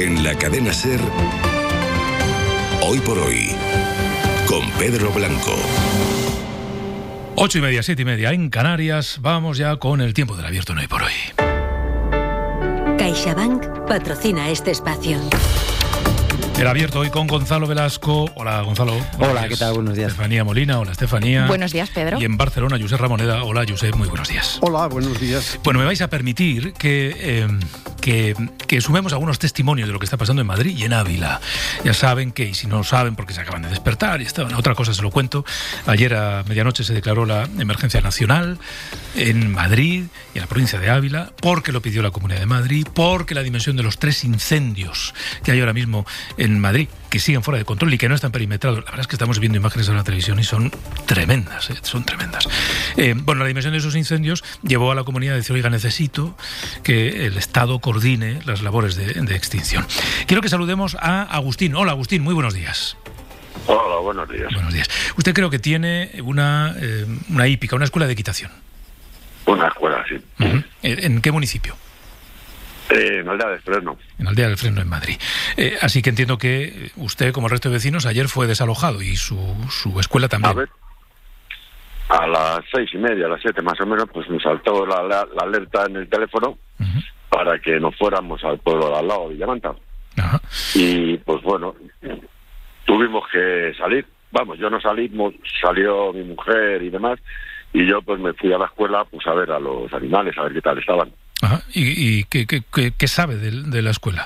En la cadena SER, Hoy por Hoy, con Pedro Blanco. 8:30, 7:30 en Canarias. Vamos ya con el tiempo del abierto en Hoy por Hoy. CaixaBank patrocina este espacio. El abierto hoy con Gonzalo Velasco. Hola, Gonzalo. Hola, ¿qué tal? Buenos días. Estefanía Molina. Hola, Estefanía. Buenos días, Pedro. Y en Barcelona, Josep Ramoneda. Hola, Josep. Muy buenos días. Hola, buenos días. Bueno, me vais a permitir que sumemos algunos testimonios de lo que está pasando en Madrid y en Ávila. Ya saben que, y si no lo saben porque se acaban de despertar y estaban, otra cosa se lo cuento, ayer a medianoche se declaró la emergencia nacional en Madrid y en la provincia de Ávila, porque lo pidió la Comunidad de Madrid, porque la dimensión de los 3 incendios que hay ahora mismo en Madrid, que siguen fuera de control y que no están perimetrados. La verdad es que estamos viendo imágenes en la televisión y son tremendas, son tremendas. Bueno, la dimensión de esos incendios llevó a la comunidad a decir, oiga, necesito que el Estado coordine las labores de extinción. Quiero que saludemos a Agustín. Hola, Agustín, muy buenos días. Hola, buenos días. Buenos días. Usted creo que tiene una hípica, una escuela de equitación. Una escuela, sí. Uh-huh. ¿En qué municipio? En Aldea del Freno. En Aldea del Freno, en Madrid. Así que entiendo que usted, como el resto de vecinos, ayer fue desalojado y su escuela también. A ver, a las 6:30, a las 7 más o menos, pues nos saltó la alerta en el teléfono uh-huh. para que nos fuéramos al pueblo de al lado, de Villamanta. Uh-huh. Y pues bueno, tuvimos que salir. Vamos, yo no salimos, salió mi mujer y demás, y yo pues me fui a la escuela pues a ver a los animales, a ver qué tal estaban. Ajá. ¿Y qué sabe de la escuela?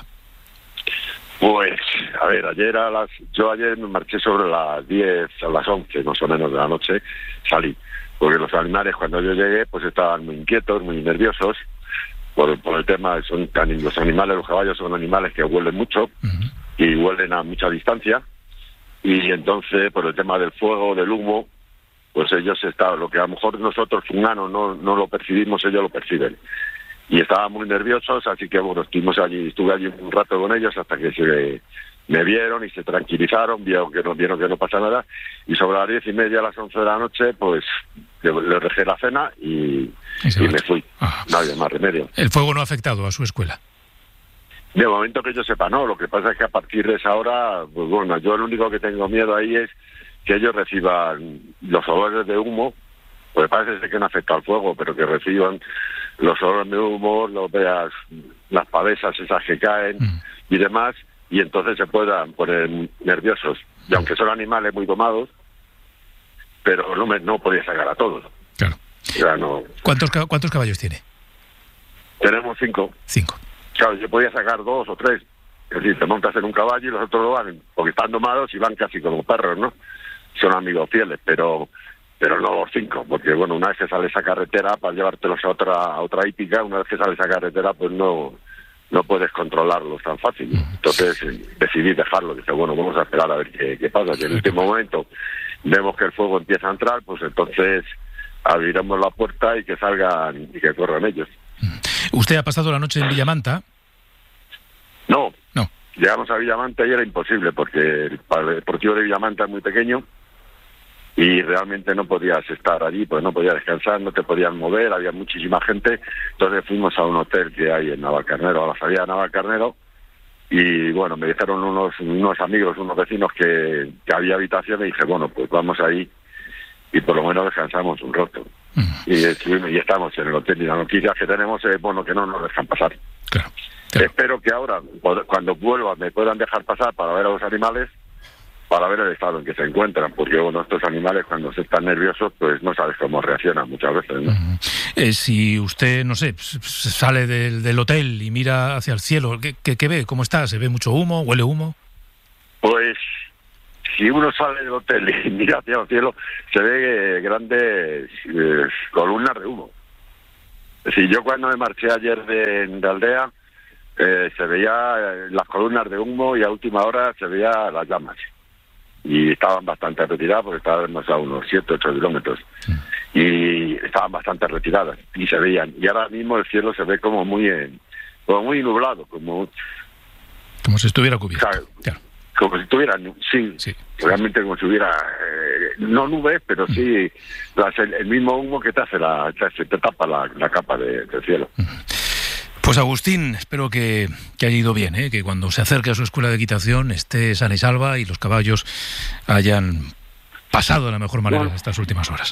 Pues, a ver, yo ayer me marché sobre las 10, a las 11 más o menos de la noche, salí, porque los animales cuando yo llegué pues estaban muy inquietos, muy nerviosos, por el tema, los animales, los caballos son animales que huelen mucho, uh-huh. y huelen a mucha distancia, y entonces por el tema del fuego, del humo, pues ellos lo que a lo mejor nosotros humanos no lo percibimos, ellos lo perciben. Y estaban muy nerviosos, así que bueno, estuve allí un rato con ellos hasta que me vieron y se tranquilizaron, vieron que no pasa nada, y sobre las 10:30, a las 11 de la noche, pues le dejé la cena y me fui. Ajá. No había más remedio. ¿El fuego no ha afectado a su escuela? De momento que yo sepa, no. Lo que pasa es que a partir de esa hora, pues bueno, yo lo único que tengo miedo ahí es que ellos reciban los olores de humo, pues parece ser que no afecta al fuego, pero que reciban los olores de humo, veas las pavesas esas que caen y demás, y entonces se puedan poner nerviosos. Y aunque son animales muy domados, pero no podía sacar a todos. Claro. O sea, no. ¿Cuántos caballos tiene? Tenemos 5. 5. Claro, yo podía sacar 2 o 3. Es decir, te montas en un caballo y los otros lo van, porque están domados y van casi como perros, ¿no? Son amigos fieles, pero no los 5, porque bueno, una vez que sales a carretera para llevártelos a otra hípica, una vez que sales a carretera pues no puedes controlarlos tan fácil. Entonces decidí dejarlo, dije bueno, vamos a esperar a ver qué pasa, que en el último momento vemos que el fuego empieza a entrar, pues entonces abriremos la puerta y que salgan y que corran ellos. ¿Usted ha pasado la noche en Villamanta? No. Llegamos a Villamanta y era imposible, porque el deportivo de Villamanta es muy pequeño y realmente no podías estar allí, pues no podías descansar, no te podías mover, había muchísima gente. Entonces fuimos a un hotel que hay en Navalcarnero, a la salida de Navalcarnero, y bueno, me dijeron unos amigos, unos vecinos que había habitación, y dije, bueno, pues vamos ahí y por lo menos descansamos un rato. Y estamos en el hotel, y la noticia que tenemos es, bueno, que no nos dejan pasar. Claro. Espero que ahora, cuando vuelva, me puedan dejar pasar para ver a los animales, para ver el estado en que se encuentran, porque bueno, estos animales cuando se están nerviosos, pues no sabes cómo reaccionan muchas veces, ¿no? Si usted, no sé, sale del hotel y mira hacia el cielo, ¿qué ve? ¿Cómo está? ¿Se ve mucho humo? ¿Huele humo? Pues si uno sale del hotel y mira hacia el cielo, se ve grandes columnas de humo. Es decir, yo cuando me marché ayer de Aldea, se veía las columnas de humo y a última hora se veía las llamas. Y estaban bastante retiradas porque estábamos a unos 7-8 kilómetros. Y estaban bastante retiradas y se veían. Y ahora mismo el cielo se ve como muy nublado, como si estuviera cubierto. Claro. Como si estuviera, sí, realmente como si hubiera, no nubes, pero sí el mismo humo que te tapa la capa del cielo. Pues Agustín, espero que haya ido bien, que cuando se acerque a su escuela de equitación esté sana y salva y los caballos hayan pasado de la mejor manera estas últimas horas.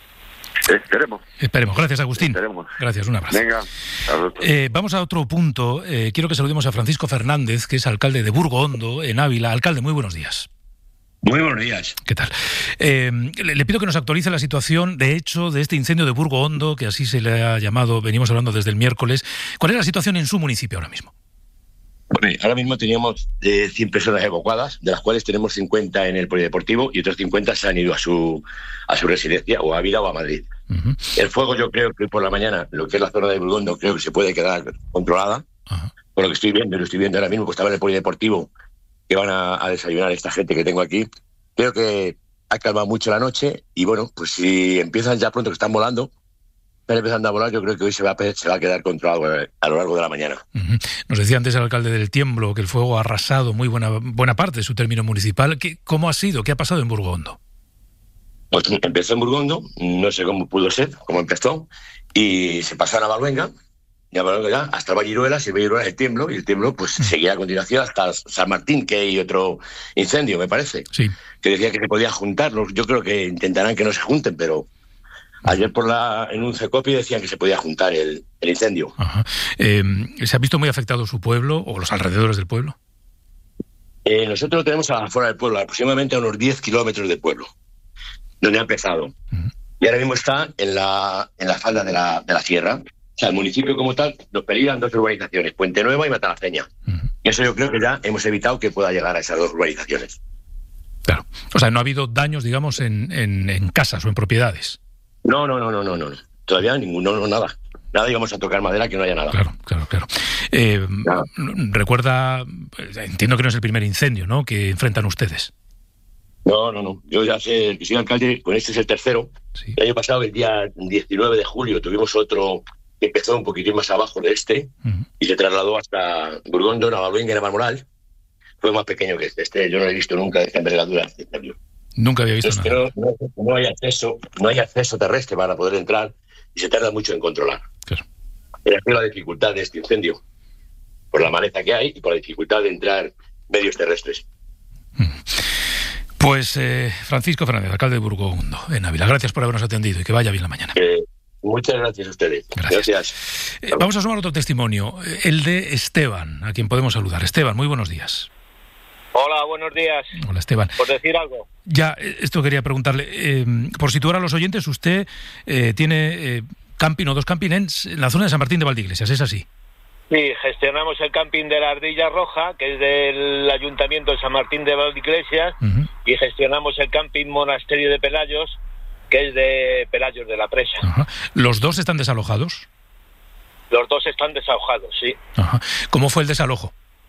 Esperemos. Gracias, Agustín. Gracias, un abrazo. Venga, vamos a otro punto. Quiero que saludemos a Francisco Fernández, que es alcalde de Burgo Hondo, en Ávila. Alcalde, muy buenos días. Muy buenos días. ¿Qué tal? Le pido que nos actualice la situación, de hecho, de este incendio de Burgo Hondo, que así se le ha llamado, venimos hablando desde el miércoles. ¿Cuál es la situación en su municipio ahora mismo? Bueno, ahora mismo teníamos 100 personas evacuadas, de las cuales tenemos 50 en el polideportivo y otros 50 se han ido a su residencia, o a Ávila o a Madrid. Uh-huh. El fuego, yo creo que por la mañana, lo que es la zona de Burgo Hondo, creo que se puede quedar controlada. Uh-huh. Por lo que estoy viendo ahora mismo, que estaba en el polideportivo, que van a desayunar esta gente que tengo aquí. Creo que ha calmado mucho la noche y bueno, pues si empiezan ya pronto, que están volando, están empezando a volar, yo creo que hoy se va a quedar controlado a lo largo de la mañana. Uh-huh. Nos decía antes el alcalde del Tiemblo que el fuego ha arrasado muy buena parte de su término municipal. ¿Cómo ha sido? ¿Qué ha pasado en Burgo Hondo? Pues empezó en Burgo Hondo, no sé cómo pudo ser, cómo empezó, y se pasó a Navalvenga, hasta el Valliruelas, y el Valliruelas el Tiemblo, y el Tiemblo pues seguía a continuación hasta San Martín, que hay otro incendio, me parece, sí, que decía que se podía juntarlos. Yo creo que intentarán que no se junten, pero ayer en un CECOPI decían que se podía juntar el incendio. Ajá. ¿Se ha visto muy afectado su pueblo o los alrededores del pueblo? Nosotros lo tenemos afuera del pueblo, aproximadamente a unos 10 kilómetros del pueblo, donde ha empezado. Uh-huh. Y ahora mismo está en la falda de la sierra. O sea, el municipio como tal nos peligan 2 urbanizaciones, Puente Nueva y Matalaceña. Uh-huh. Y eso yo creo que ya hemos evitado que pueda llegar a esas 2 urbanizaciones. Claro. O sea, no ha habido daños, digamos, en casas o en propiedades. No. Todavía ninguno, nada. Nada, íbamos a tocar madera, que no haya nada. Claro. Recuerda, entiendo que no es el primer incendio, ¿no?, que enfrentan ustedes. No. Yo ya sé que soy alcalde, con este es el tercero. Sí. El año pasado, el día 19 de julio, tuvimos otro que empezó un poquitín más abajo de este, uh-huh, y se trasladó hasta Burgo Hondo, Navalvenga y Navalmoral. Fue más pequeño que este. Yo no he visto nunca de esta envergadura. Nunca había visto nada. No hay acceso terrestre para poder entrar y se tarda mucho en controlar. Claro. Era la dificultad de este incendio, por la maleza que hay y por la dificultad de entrar medios terrestres. Pues Francisco Fernández, alcalde de Burgo Hondo, en Ávila. Gracias por habernos atendido y que vaya bien la mañana. Muchas gracias a ustedes. Gracias. Vamos a sumar otro testimonio, el de Esteban, a quien podemos saludar. Esteban, muy buenos días. Hola, buenos días. Hola, Esteban. ¿Por decir algo? Ya, esto quería preguntarle. Por situar a los oyentes, usted tiene camping o 2 camping en la zona de San Martín de Valdeiglesias, ¿es así? Sí, gestionamos el camping de la Ardilla Roja, que es del Ayuntamiento de San Martín de Valdeiglesias, uh-huh, y gestionamos el camping Monasterio de Pelayos, que es de Pelayos de la Presa. Uh-huh. ¿Los 2 están desalojados? Los 2 están desalojados, sí. Uh-huh. ¿Cómo fue el desalojo?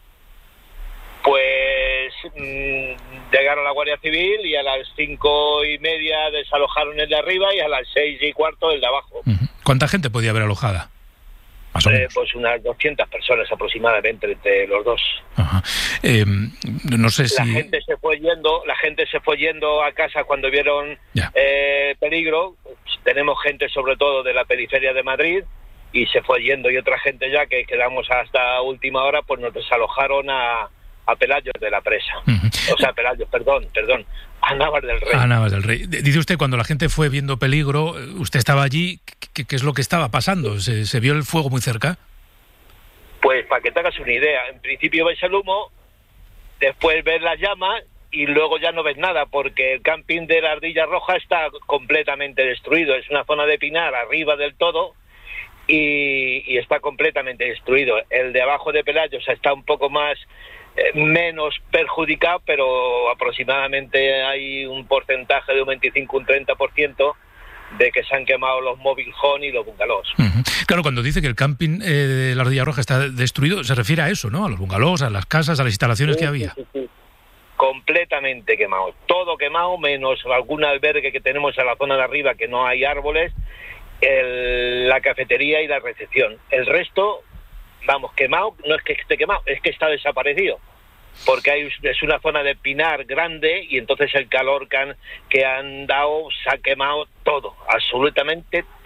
Pues llegaron la Guardia Civil y a las 5:30 desalojaron el de arriba y a las 6:15 el de abajo. Uh-huh. ¿Cuánta gente podía haber alojada? Más o menos. Pues unas 200 personas aproximadamente entre los 2. Ajá. No sé si... La gente se fue yendo a casa cuando vieron peligro. Tenemos gente sobre todo de la periferia de Madrid y se fue yendo, y otra gente ya que quedamos hasta última hora, pues nos desalojaron a Pelayos de la Presa. Uh-huh. O sea, Pelayos, perdón, a Navas del Rey. A Navas del Rey. Dice usted, cuando la gente fue viendo peligro, usted estaba allí, ¿qué es lo que estaba pasando? ¿Se vio el fuego muy cerca? Pues para que te hagas una idea, en principio ves el humo, después ves las llamas y luego ya no ves nada, porque el camping de la Ardilla Roja está completamente destruido. Es una zona de pinar arriba del todo y está completamente destruido. El de abajo de Pelayos está un poco menos perjudicado, pero aproximadamente hay un porcentaje de un 25, un 30% de que se han quemado los mobile home y los bungalows. Uh-huh. Claro, cuando dice que el camping de la Ardilla Roja está destruido, se refiere a eso, ¿no? A los bungalows, a las casas, a las instalaciones que había. Sí. Completamente quemado. Todo quemado, menos algún albergue que tenemos en la zona de arriba que no hay árboles, la cafetería y la recepción. El resto, quemado, no es que esté quemado, es que está desaparecido. Porque es una zona de pinar grande y entonces el calor que han dado se ha quemado todo, absolutamente todo.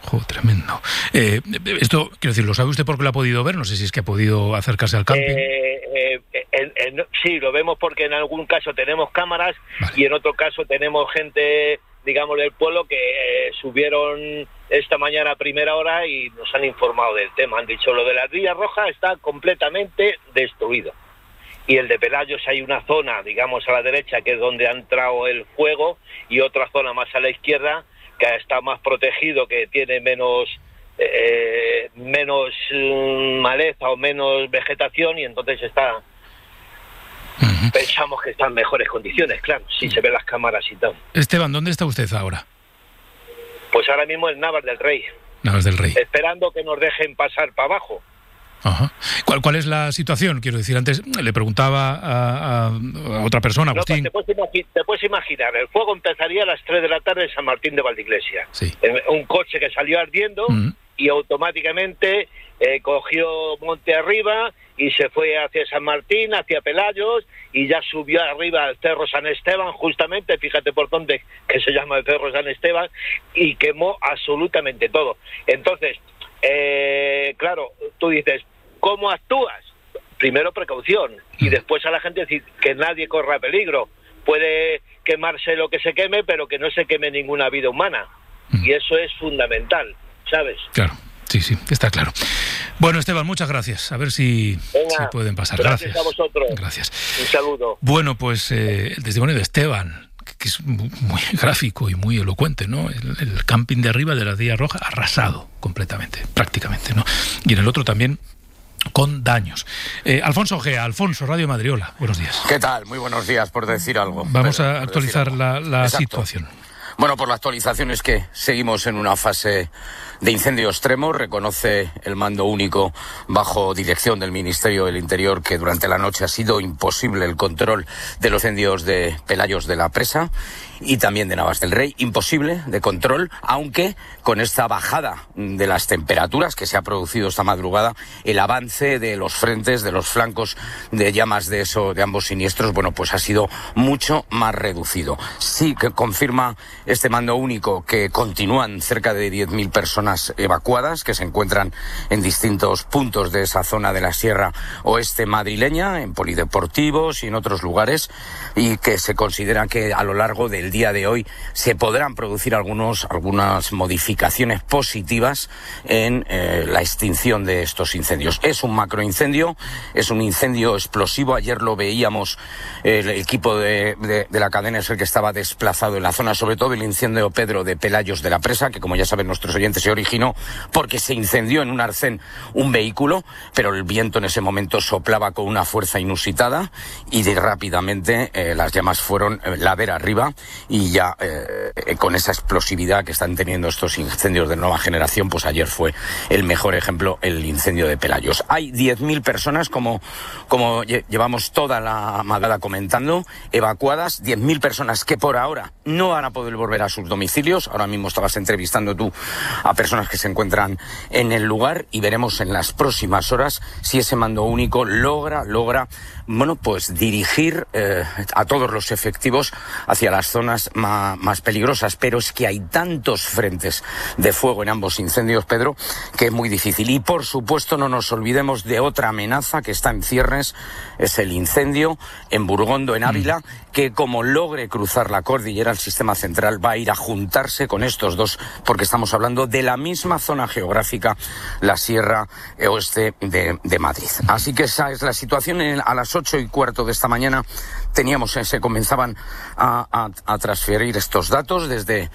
Tremendo. Esto, quiero decir, ¿lo sabe usted porque lo ha podido ver? No sé si es que ha podido acercarse al camping. Sí, lo vemos porque en algún caso tenemos cámaras, vale, y en otro caso tenemos gente, digamos, del pueblo que subieron esta mañana a primera hora y nos han informado del tema. Han dicho, lo de la Ardilla Roja está completamente destruido. Y el de Pelayos hay una zona, digamos, a la derecha, que es donde ha entrado el fuego, y otra zona más a la izquierda, que está más protegido, que tiene menos maleza o menos vegetación, y entonces está... Pensamos que está en mejores condiciones, claro, si se ven las cámaras y tal. Esteban, ¿dónde está usted ahora? Pues ahora mismo en Navas del Rey. Navas del Rey. Esperando que nos dejen pasar para abajo. Ajá. ¿Cuál es la situación? Quiero decir, antes le preguntaba a otra persona, Agustín. No, te puedes imaginar, el fuego empezaría a las 3 de la tarde en San Martín de Valdeiglesia. Sí. Un coche que salió ardiendo y automáticamente cogió monte arriba y se fue hacia San Martín, hacia Pelayos, y ya subió arriba al Cerro San Esteban, justamente, fíjate por dónde, que se llama el Cerro San Esteban, y quemó absolutamente todo. Entonces, claro, tú dices, ¿cómo actúas? Primero precaución, y después a la gente decir que nadie corra peligro. Puede quemarse lo que se queme, pero que no se queme ninguna vida humana. Y eso es fundamental, ¿sabes? Claro, sí, está claro. Bueno, Esteban, muchas gracias. A ver si pueden pasar. Gracias a vosotros. Gracias. Un saludo. Bueno, pues el testimonio de Esteban, que es muy gráfico y muy elocuente, ¿no? El camping de arriba de la Ardilla Roja arrasado completamente, prácticamente, ¿no? Y en el otro también con daños. Alfonso Gea, Alfonso, Radio Madriola, buenos días. ¿Qué tal? Muy buenos días, por decir algo. Vamos a actualizar la situación. Bueno, por la actualización es que seguimos en una fase de incendio extremo. Reconoce el mando único bajo dirección del Ministerio del Interior que durante la noche ha sido imposible el control de los incendios de Pelayos de la Presa y también de Navas del Rey. Imposible de control, aunque con esta bajada de las temperaturas que se ha producido esta madrugada, el avance de los frentes, de los flancos de llamas de ambos siniestros, bueno, pues ha sido mucho más reducido. Sí que confirma este mando único que continúan cerca de 10.000 personas evacuadas, que se encuentran en distintos puntos de esa zona de la Sierra Oeste madrileña, en polideportivos y en otros lugares, y que se considera que a lo largo del día de hoy se podrán producir algunas modificaciones positivas en la extinción de estos incendios. Es un macroincendio, es un incendio explosivo. Ayer lo veíamos, el equipo de la cadena es el que estaba desplazado en la zona, sobre todo el incendio Pedro de Pelayos de la Presa, que como ya saben nuestros oyentes se originó porque se incendió en un arcén un vehículo, pero el viento en ese momento soplaba con una fuerza inusitada y rápidamente las llamas fueron ladera arriba, y ya con esa explosividad que están teniendo estos incendios de nueva generación, pues ayer fue el mejor ejemplo el incendio de Pelayos. Hay 10.000 personas, como llevamos toda la madrugada comentando, evacuadas, 10.000 personas que por ahora no van a poder volver a sus domicilios. Ahora mismo estabas entrevistando tú a personas que se encuentran en el lugar, y veremos en las próximas horas si ese mando único logra bueno, pues dirigir a todos los efectivos hacia las zonas más peligrosas. Pero es que hay tantos frentes de fuego en ambos incendios, Pedro, que es muy difícil. Y por supuesto no nos olvidemos de otra amenaza que está en ciernes, es el incendio en Burgondo, en Ávila, que como logre cruzar la cordillera, el sistema central va a ir a juntarse con estos dos, porque estamos hablando de la misma zona geográfica, la Sierra Oeste de Madrid. Así que esa es la situación. A las 8:15 de esta mañana se comenzaban a transferir estos datos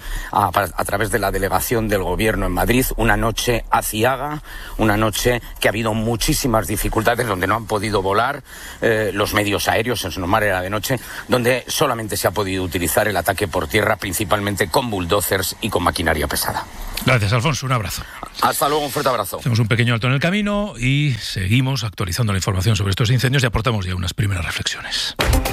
a través de la delegación del Gobierno en Madrid. Una noche aciaga, una noche que ha habido muchísimas dificultades, donde no han podido volar los medios aéreos, en su normal era de noche, donde solamente se ha podido utilizar el ataque por tierra, principalmente con bulldozers y con maquinaria pesada. Gracias, Alfonso, un abrazo. Hasta luego, un fuerte abrazo. Hacemos un pequeño alto en el camino y seguimos actualizando la información sobre estos incendios y aportamos ya unas primeras reflexiones.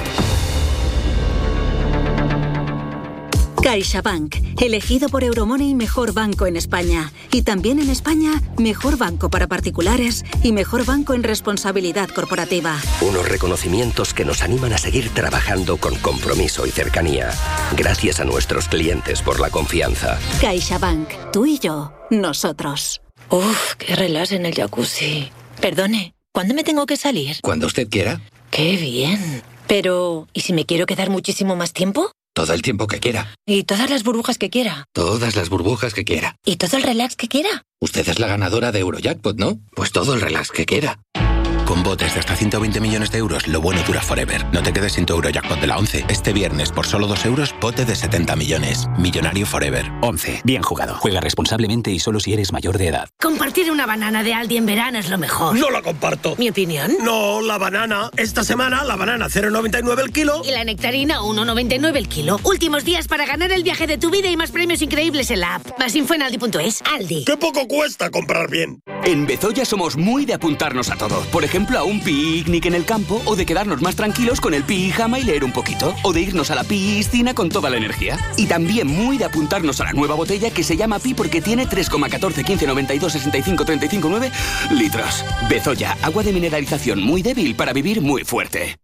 CaixaBank, elegido por Euromoney mejor banco en España. Y también en España, mejor banco para particulares y mejor banco en responsabilidad corporativa. Unos reconocimientos que nos animan a seguir trabajando con compromiso y cercanía. Gracias a nuestros clientes por la confianza. CaixaBank, tú y yo. nosotros. Uf, qué relax en el jacuzzi. Perdone, ¿cuándo me tengo que salir? Cuando usted quiera. ¡Qué bien! Pero, ¿y si me quiero quedar muchísimo más tiempo? Todo el tiempo que quiera. ¿Y todas las burbujas que quiera? Todas las burbujas que quiera. ¿Y todo el relax que quiera? Usted es la ganadora de Eurojackpot, ¿no? Pues todo el relax que quiera. Con botes de hasta 120 millones de euros, lo bueno dura forever. No te quedes sin tu Eurojackpot de la 11. Este viernes, por solo 2 euros, bote de 70 millones. Millonario forever. 11. Bien jugado. Juega responsablemente y solo si eres mayor de edad. Compartir una banana de Aldi en verano es lo mejor. No la comparto. ¿Mi opinión? No, la banana. Esta semana, la banana 0,99 el kilo. Y la nectarina 1,99 el kilo. Últimos días para ganar el viaje de tu vida y más premios increíbles en la app. Más info en aldi.es. Aldi. ¡Qué poco cuesta comprar bien! En Bezoya somos muy de apuntarnos a todo. Por ejemplo, a un picnic en el campo, o de quedarnos más tranquilos con el pijama y leer un poquito, o de irnos a la piscina con toda la energía. Y también muy de apuntarnos a la nueva botella que se llama Pi porque tiene 3,14, 15, 92, 65, 35, 9 litros. Bezoya, agua de mineralización muy débil para vivir muy fuerte.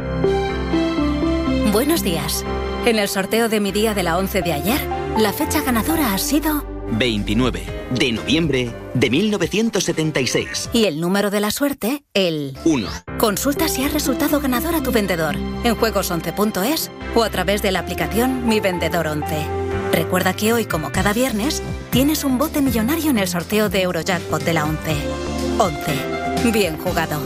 Buenos días. En el sorteo de mi día de la 11 de ayer, la fecha ganadora ha sido 29 de noviembre de 1976. Y el número de la suerte, el 1. Consulta si ha resultado ganador a tu vendedor en juegos11.es o a través de la aplicación Mi Vendedor 11. Recuerda que hoy, como cada viernes, tienes un bote millonario en el sorteo de Eurojackpot de la 11. 11. Bien jugado.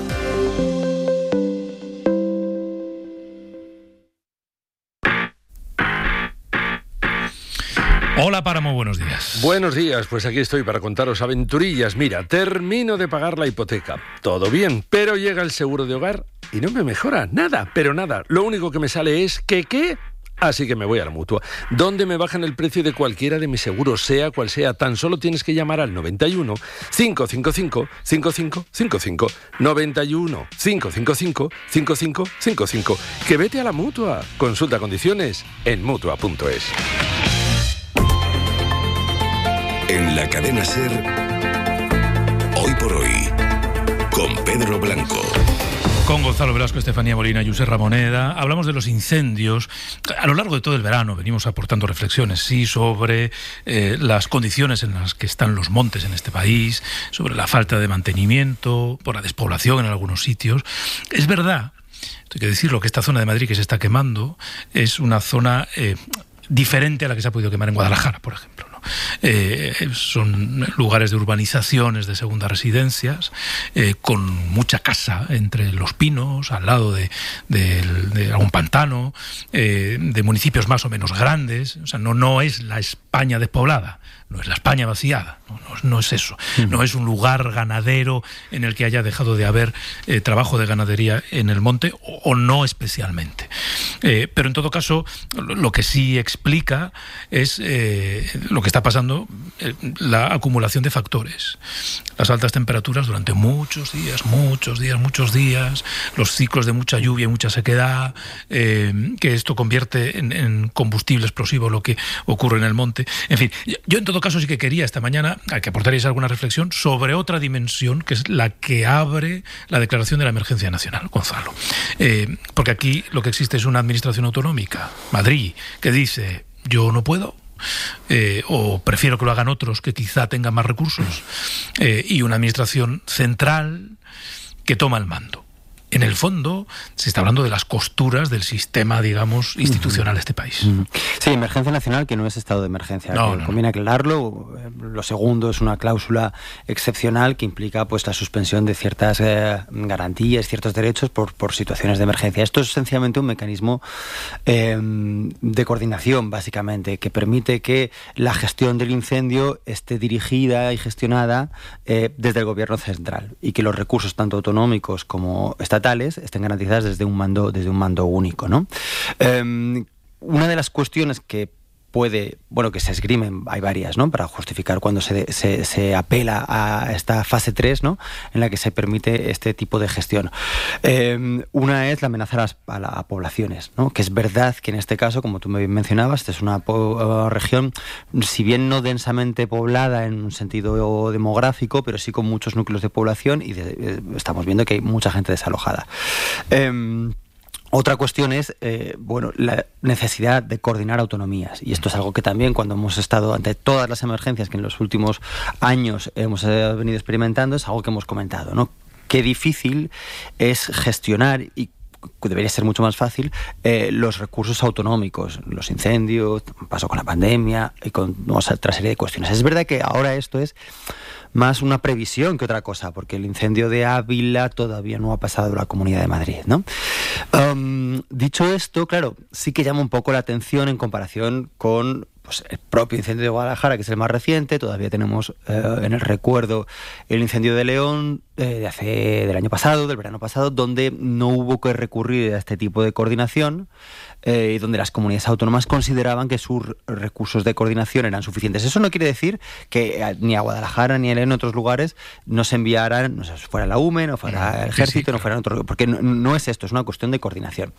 Hola Páramo, buenos días. Buenos días, pues aquí estoy para contaros aventurillas. Mira, termino de pagar la hipoteca. Todo bien, pero llega el seguro de hogar y no me mejora nada, pero nada. Lo único que me sale es que ¿qué? Así que me voy a la Mutua, donde me bajan el precio de cualquiera de mis seguros, sea cual sea. Tan solo tienes que llamar al 91 555 5555. 91 555 5555. Que vete a la Mutua. Consulta condiciones en Mutua.es. En la cadena SER, Hoy por Hoy, con Pedro Blanco. Con Gonzalo Velasco, Estefanía Molina y José Ramoneda, hablamos de los incendios. A lo largo de todo el verano venimos aportando reflexiones, sí, sobre las condiciones en las que están los montes en este país, sobre la falta de mantenimiento, por la despoblación en algunos sitios. Es verdad, hay que decirlo, que esta zona de Madrid que se está quemando es una zona diferente a la que se ha podido quemar en Guadalajara, por ejemplo. Son lugares de urbanizaciones de segundas residencias, con mucha casa entre los pinos, al lado de algún pantano, de municipios más o menos grandes. O sea, no es la España despoblada, no es la España vaciada, no es eso. No es un lugar ganadero en el que haya dejado de haber trabajo de ganadería en el monte, o no especialmente. Pero en todo caso, lo que sí explica es lo que está pasando, la acumulación de factores. Las altas temperaturas durante muchos días, los ciclos de mucha lluvia y mucha sequedad, que esto convierte en combustible explosivo lo que ocurre en el monte. En fin, yo en todo caso sí que quería esta mañana que aportarais alguna reflexión sobre otra dimensión, que es la que abre la declaración de la emergencia nacional, Gonzalo. Porque aquí lo que existe es una administración autonómica, Madrid, que dice: yo no puedo, o prefiero que lo hagan otros que quizá tengan más recursos, y una administración central que toma el mando. En el fondo, se está hablando de las costuras del sistema, digamos, institucional de este país. Sí, emergencia nacional, que no es estado de emergencia. Conviene aclararlo. Lo segundo es una cláusula excepcional que implica pues la suspensión de ciertas garantías, ciertos derechos por situaciones de emergencia. Esto es esencialmente un mecanismo de coordinación, básicamente, que permite que la gestión del incendio esté dirigida y gestionada desde el gobierno central, y que los recursos, tanto autonómicos como estatales, estén garantizadas desde un mando único, ¿no? Una de las cuestiones que que se esgrimen, hay varias, ¿no?, para justificar cuando se apela a esta fase 3, ¿no?, en la que se permite este tipo de gestión. Una es la amenaza a poblaciones, ¿no?, que es verdad que en este caso, como tú me mencionabas, esta es una región, si bien no densamente poblada en un sentido demográfico, pero sí con muchos núcleos de población, y estamos viendo que hay mucha gente desalojada. Otra cuestión es, la necesidad de coordinar autonomías. Y esto es algo que también, cuando hemos estado ante todas las emergencias que en los últimos años hemos venido experimentando, es algo que hemos comentado, ¿no? Qué difícil es gestionar, y debería ser mucho más fácil, los recursos autonómicos, los incendios, pasó con la pandemia y con otra serie de cuestiones. Es verdad que ahora esto es más una previsión que otra cosa, porque el incendio de Ávila todavía no ha pasado a la Comunidad de Madrid, ¿no? Dicho esto, claro, sí que llama un poco la atención en comparación con el propio incendio de Guadalajara, que es el más reciente. Todavía tenemos en el recuerdo el incendio de León del año pasado, del verano pasado, donde no hubo que recurrir a este tipo de coordinación, y donde las comunidades autónomas consideraban que sus recursos de coordinación eran suficientes. Eso no quiere decir que ni a Guadalajara ni a León en otros lugares nos enviaran, no sé, fuera la UME, no fuera el Ejército, no fuera otro, porque no es esto, es una cuestión de coordinación.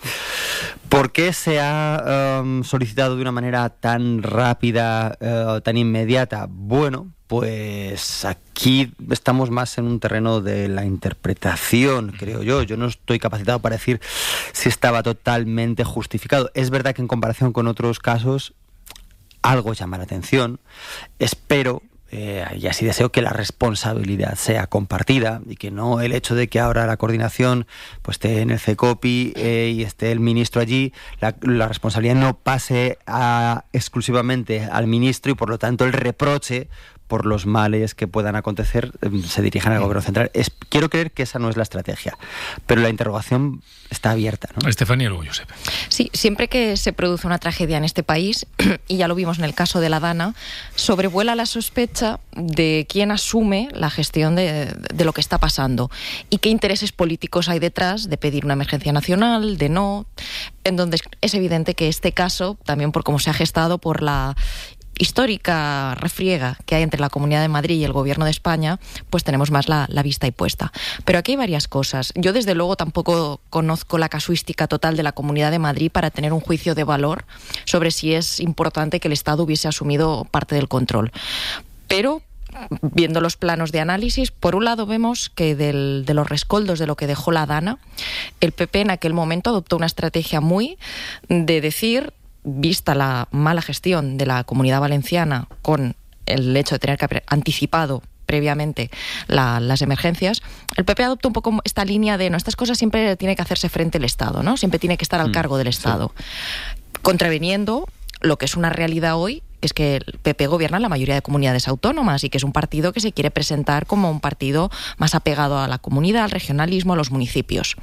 ¿Por qué se ha solicitado de una manera tan rápida, tan inmediata? Bueno, pues aquí estamos más en un terreno de la interpretación, creo yo. Yo no estoy capacitado para decir si estaba totalmente justificado. Es verdad que en comparación con otros casos algo llama la atención. Espero y así deseo que la responsabilidad sea compartida y que no el hecho de que ahora la coordinación pues esté en el CECOPI y esté el ministro allí, la responsabilidad no pase exclusivamente al ministro, y por lo tanto el reproche por los males que puedan acontecer se dirijan al gobierno central. Quiero creer que esa no es la estrategia, pero la interrogación está abierta, ¿no? Estefanía, luego Josep. Sí, siempre que se produce una tragedia en este país, y ya lo vimos en el caso de la Dana, sobrevuela la sospecha de quién asume la gestión de lo que está pasando y qué intereses políticos hay detrás de pedir una emergencia nacional, de no, en donde es evidente que este caso, también por cómo se ha gestado, por la histórica refriega que hay entre la Comunidad de Madrid y el Gobierno de España, pues tenemos más la vista ahí puesta. Pero aquí hay varias cosas. Yo, desde luego, tampoco conozco la casuística total de la Comunidad de Madrid para tener un juicio de valor sobre si es importante que el Estado hubiese asumido parte del control. Pero, viendo los planos de análisis, por un lado vemos que de los rescoldos de lo que dejó la Dana, el PP en aquel momento adoptó una estrategia muy de decir, vista la mala gestión de la Comunidad Valenciana con el hecho de tener que haber anticipado previamente las emergencias, el PP adoptó un poco esta línea de, no, estas cosas siempre tiene que hacerse frente al Estado, ¿no? Siempre tiene que estar al cargo del Estado, contraviniendo lo que es una realidad hoy, que es que el PP gobierna en la mayoría de comunidades autónomas y que es un partido que se quiere presentar como un partido más apegado a la comunidad, al regionalismo, a los municipios.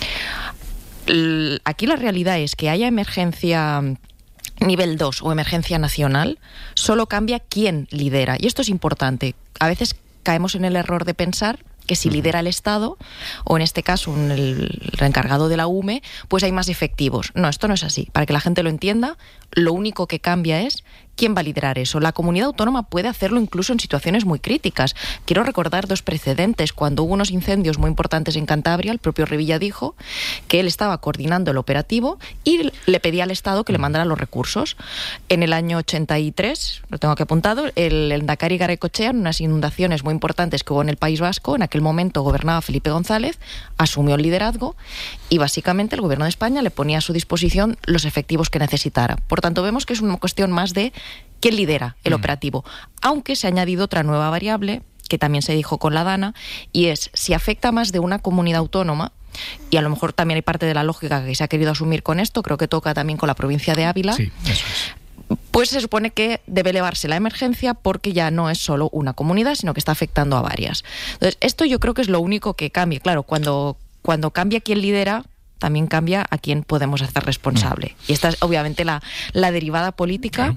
Aquí la realidad es que haya emergencia nivel 2 o emergencia nacional, solo cambia quién lidera. Y esto es importante. A veces caemos en el error de pensar que si lidera el Estado, o en este caso el encargado de la UME, pues hay más efectivos. No, esto no es así. Para que la gente lo entienda, lo único que cambia es quién va a liderar eso. La comunidad autónoma puede hacerlo incluso en situaciones muy críticas. Quiero recordar dos precedentes. Cuando hubo unos incendios muy importantes en Cantabria, el propio Revilla dijo que él estaba coordinando el operativo y le pedía al Estado que le mandara los recursos. En el año 83, lo tengo aquí apuntado, el Endacari Garaikoetxea, en unas inundaciones muy importantes que hubo en el País Vasco, en aquel momento gobernaba Felipe González, asumió el liderazgo y básicamente el Gobierno de España le ponía a su disposición los efectivos que necesitara. Por tanto, vemos que es una cuestión más de quién lidera el operativo, aunque se ha añadido otra nueva variable que también se dijo con la Dana, y es si afecta más de una comunidad autónoma, y a lo mejor también hay parte de la lógica que se ha querido asumir con esto, creo que toca también con la provincia de Ávila. Sí, eso es. Pues se supone que debe elevarse la emergencia porque ya no es solo una comunidad, sino que está afectando a varias. Entonces, esto yo creo que es lo único que cambia. Claro, cuando cambia quién lidera, también cambia a quién podemos hacer responsable. Y esta es obviamente la derivada política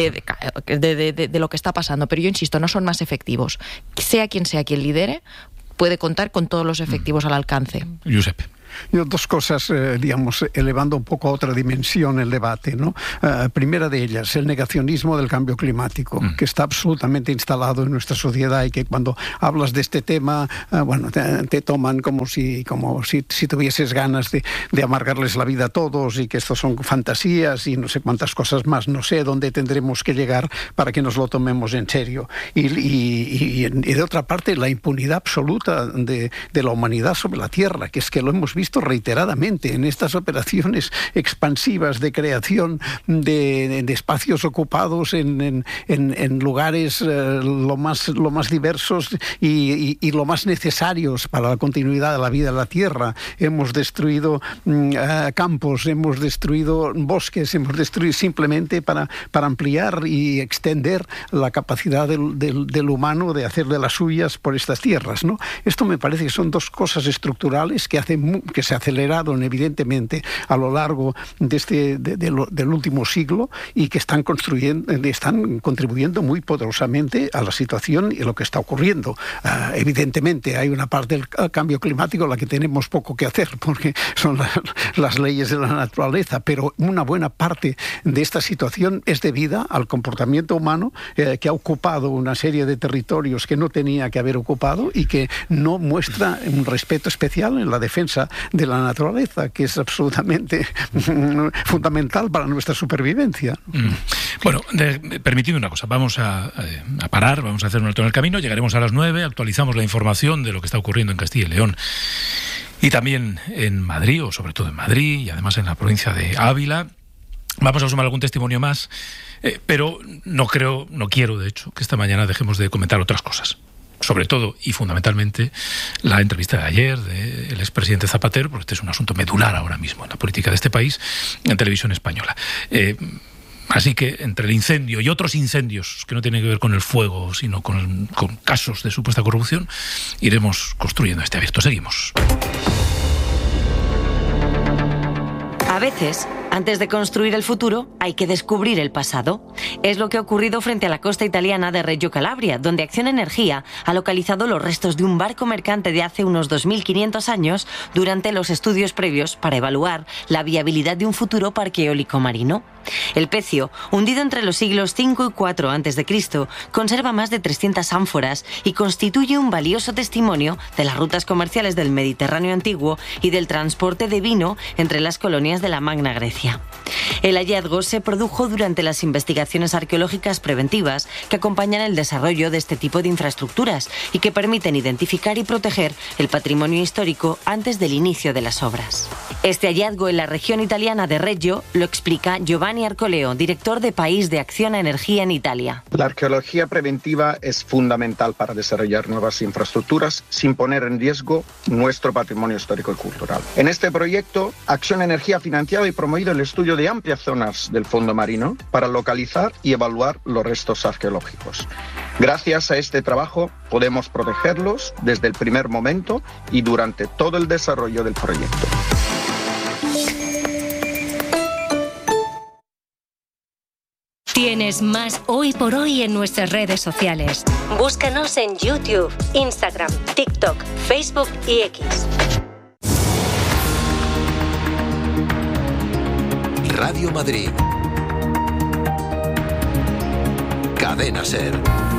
de lo que está pasando. Pero yo insisto, no son más efectivos. Sea quien lidere, puede contar con todos los efectivos al alcance. Josep. Yo, dos cosas, digamos, elevando un poco a otra dimensión el debate, ¿no? Primera de ellas, el negacionismo del cambio climático, que está absolutamente instalado en nuestra sociedad y que cuando hablas de este tema, bueno, te toman como si tuvieses ganas de amargarles la vida a todos y que estos son fantasías y no sé cuántas cosas más. No sé dónde tendremos que llegar para que nos lo tomemos en serio. Y de otra parte, la impunidad absoluta de la humanidad sobre la Tierra, que es que lo hemos visto visto reiteradamente en estas operaciones expansivas de creación de espacios ocupados en lugares lo más diversos y lo más necesarios para la continuidad de la vida en la Tierra. Hemos destruido campos, hemos destruido bosques, hemos destruido simplemente para ampliar y extender la capacidad del humano de hacer de las suyas por estas tierras, ¿no? Esto me parece que son dos cosas estructurales que se aceleraron evidentemente a lo largo del último siglo y que están contribuyendo muy poderosamente a la situación y lo que está ocurriendo. Evidentemente hay una parte del cambio climático en la que tenemos poco que hacer porque son las leyes de la naturaleza, pero una buena parte de esta situación es debida al comportamiento humano que ha ocupado una serie de territorios que no tenía que haber ocupado y que no muestra un respeto especial en la defensa de la naturaleza, que es absolutamente fundamental para nuestra supervivencia. Bueno, permitidme una cosa, vamos a parar, vamos a hacer un alto en el camino, llegaremos a las 9, actualizamos la información de lo que está ocurriendo en Castilla y León y también en Madrid, o sobre todo en Madrid, y además en la provincia de Ávila. Vamos a sumar algún testimonio más, pero no quiero, de hecho, que esta mañana dejemos de comentar otras cosas. Sobre todo y fundamentalmente la entrevista de ayer del expresidente Zapatero, porque este es un asunto medular ahora mismo en la política de este país, en televisión española. Así que entre el incendio y otros incendios que no tienen que ver con el fuego, sino con casos de supuesta corrupción, iremos construyendo este abierto. Seguimos. A veces, antes de construir el futuro, hay que descubrir el pasado. Es lo que ha ocurrido frente a la costa italiana de Reggio Calabria, donde Acciona Energía ha localizado los restos de un barco mercante de hace unos 2.500 años durante los estudios previos para evaluar la viabilidad de un futuro parque eólico marino. El pecio, hundido entre los siglos V y IV a.C., conserva más de 300 ánforas y constituye un valioso testimonio de las rutas comerciales del Mediterráneo antiguo y del transporte de vino entre las colonias de la Magna Grecia. El hallazgo se produjo durante las investigaciones arqueológicas preventivas que acompañan el desarrollo de este tipo de infraestructuras y que permiten identificar y proteger el patrimonio histórico antes del inicio de las obras. Este hallazgo en la región italiana de Reggio lo explica Giovanni Arcoleo, director de País de Acciona Energía en Italia. La arqueología preventiva es fundamental para desarrollar nuevas infraestructuras sin poner en riesgo nuestro patrimonio histórico y cultural. En este proyecto, Acciona Energía ha financiado y promovido el estudio de amplias zonas del fondo marino para localizar y evaluar los restos arqueológicos. Gracias a este trabajo podemos protegerlos desde el primer momento y durante todo el desarrollo del proyecto. Tienes más Hoy por Hoy en nuestras redes sociales. Búscanos en YouTube, Instagram, TikTok, Facebook y X. Radio Madrid. Cadena SER.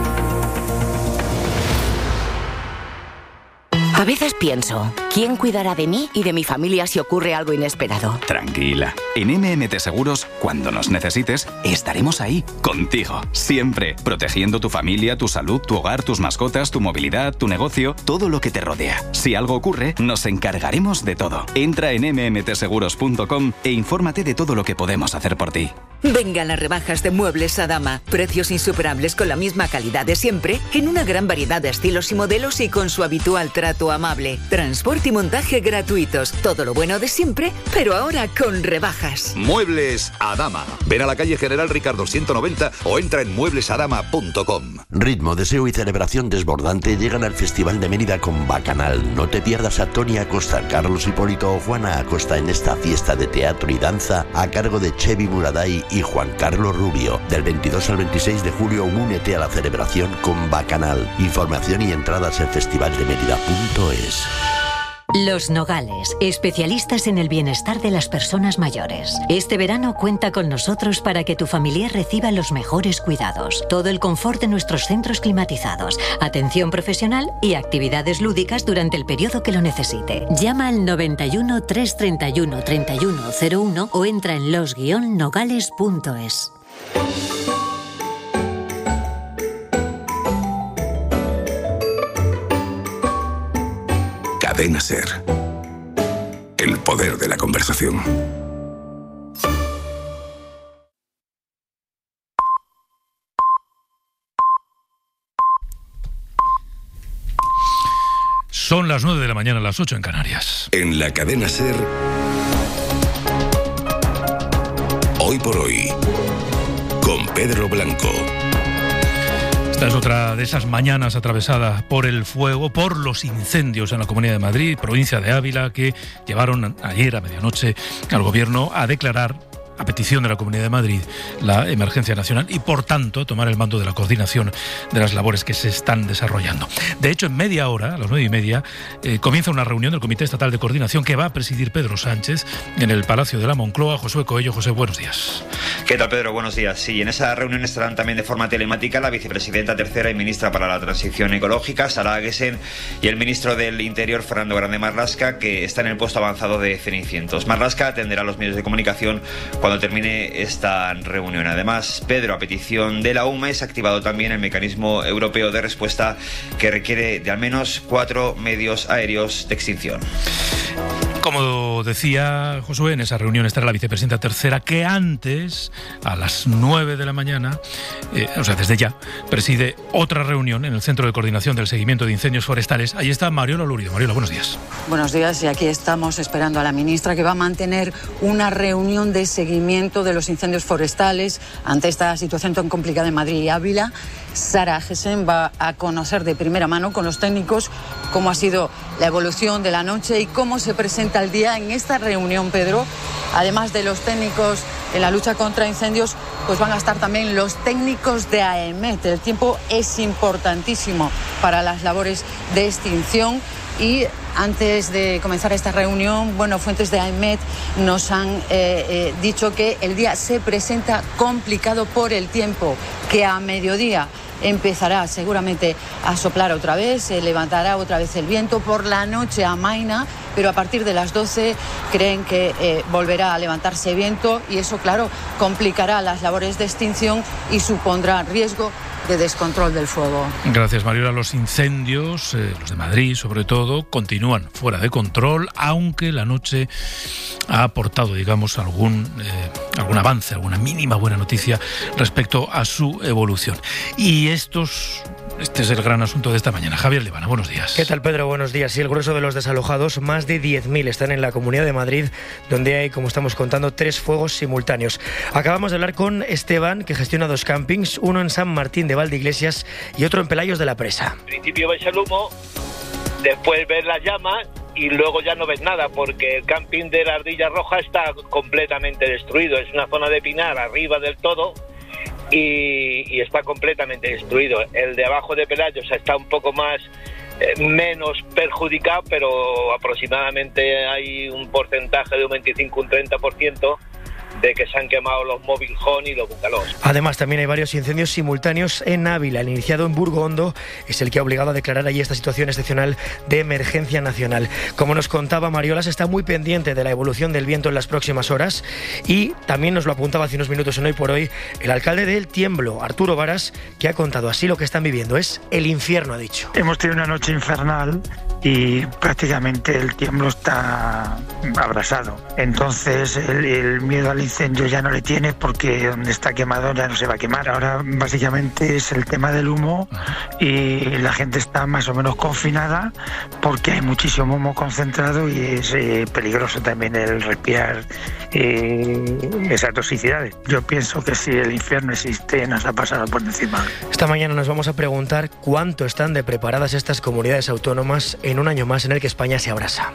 A veces pienso, ¿quién cuidará de mí y de mi familia si ocurre algo inesperado? Tranquila. En MMT Seguros, cuando nos necesites, estaremos ahí, contigo, siempre, protegiendo tu familia, tu salud, tu hogar, tus mascotas, tu movilidad, tu negocio, todo lo que te rodea. Si algo ocurre, nos encargaremos de todo. Entra en mmtseguros.com e infórmate de todo lo que podemos hacer por ti. Vengan las rebajas de Muebles Adama. Precios insuperables con la misma calidad de siempre, en una gran variedad de estilos y modelos y con su habitual trato amable. Transporte y montaje gratuitos. Todo lo bueno de siempre, pero ahora con rebajas. Muebles Adama. Ven a la calle General Ricardo 190 o entra en mueblesadama.com. Ritmo, deseo y celebración desbordante llegan al Festival de Mérida con Bacanal. No te pierdas a Tony Acosta, Carlos Hipólito o Juana Acosta en esta fiesta de teatro y danza a cargo de Chevi Muraday y Juan Carlos Rubio. Del 22 al 26 de julio, únete a la celebración con Bacanal. Información y entradas en festivaldemerida.es. Los Nogales, especialistas en el bienestar de las personas mayores. Este verano cuenta con nosotros para que tu familiar reciba los mejores cuidados. Todo el confort de nuestros centros climatizados, atención profesional y actividades lúdicas durante el periodo que lo necesite. Llama al 91 331 3101 o entra en los-nogales.es. Cadena SER. el poder de la conversación. Son las 9 de la mañana, las 8 en Canarias. En la cadena SER, Hoy por Hoy, con Pedro Blanco. Esta es otra de esas mañanas atravesadas por el fuego, por los incendios en la Comunidad de Madrid, provincia de Ávila, que llevaron ayer a medianoche al gobierno a declarar, a petición de la Comunidad de Madrid, la emergencia nacional y, por tanto, tomar el mando de la coordinación de las labores que se están desarrollando. De hecho, en media hora, a las 9:30, comienza una reunión del Comité Estatal de Coordinación que va a presidir Pedro Sánchez en el Palacio de la Moncloa. Josué Coello. José, buenos días. ¿Qué tal, Pedro? Buenos días. Sí, en esa reunión estarán también de forma telemática la vicepresidenta tercera y ministra para la Transición Ecológica, Sara Aguesen, y el ministro del Interior, Fernando Grande Marlaska, que está en el puesto avanzado de Cenicientos. Marlaska atenderá a los medios de comunicación cuando termine esta reunión. Además, Pedro, a petición de la UME, se ha activado también el mecanismo europeo de respuesta que requiere de al menos 4 medios aéreos de extinción. Como decía Josué, en esa reunión estará la vicepresidenta tercera, que antes, a las 9 de la mañana, o sea, desde ya, preside otra reunión en el Centro de Coordinación del Seguimiento de Incendios Forestales. Ahí está Mariola Lurido. Mariola, buenos días. Buenos días, y aquí estamos esperando a la ministra, que va a mantener una reunión de seguimiento de los incendios forestales ante esta situación tan complicada en Madrid y Ávila. Sara Aguesen va a conocer de primera mano con los técnicos cómo ha sido la evolución de la noche y cómo se presenta el día en esta reunión, Pedro. Además de los técnicos en la lucha contra incendios, pues van a estar también los técnicos de AEMET. El tiempo es importantísimo para las labores de extinción. Y antes de comenzar esta reunión, fuentes de AEMET nos han dicho que el día se presenta complicado por el tiempo, que a mediodía empezará seguramente a soplar otra vez, se levantará otra vez el viento, por la noche amaina, pero a partir de las 12 creen que volverá a levantarse viento y eso, claro, complicará las labores de extinción y supondrá riesgo de descontrol del fuego. Gracias, Mariola. Los incendios, los de Madrid sobre todo, continúan fuera de control, aunque la noche ha aportado, digamos, algún avance, alguna mínima buena noticia respecto a su evolución. Y este es el gran asunto de esta mañana. Javier Libana, buenos días. ¿Qué tal, Pedro? Buenos días. Sí, el grueso de los desalojados, más de 10.000, están en la Comunidad de Madrid, donde hay, como estamos contando, 3 fuegos simultáneos. Acabamos de hablar con Esteban, que gestiona 2 campings, uno en San Martín de Valdeiglesias y otro en Pelayos de la Presa. Al principio ves el humo, después ves las llamas y luego ya no ves nada, porque el camping de la Ardilla Roja está completamente destruido. Es una zona de pinar arriba del todo y está completamente destruido. El de abajo de Pelayos está un poco menos perjudicado, pero aproximadamente hay un porcentaje de un 25, un 30% de que se han quemado los mobile home y los bungalows. Además, también hay varios incendios simultáneos en Ávila. El iniciado en Burgo Hondo es el que ha obligado a declarar allí esta situación excepcional de emergencia nacional. Como nos contaba Mariola, se está muy pendiente de la evolución del viento en las próximas horas y también nos lo apuntaba hace unos minutos en Hoy por Hoy el alcalde de El Tiemblo, Arturo Varas, que ha contado así lo que están viviendo. Es el infierno, ha dicho. Hemos tenido una noche infernal y prácticamente El Tiemblo está abrasado. Entonces el miedo al incendio ya no le tiene, porque donde está quemado ya no se va a quemar. Ahora básicamente es el tema del humo y la gente está más o menos confinada porque hay muchísimo humo concentrado y es peligroso también el respirar esas toxicidades. Yo pienso que si el infierno existe nos ha pasado por encima. Esta mañana nos vamos a preguntar cuánto están de preparadas estas comunidades autónomas en un año más en el que España se abrasa.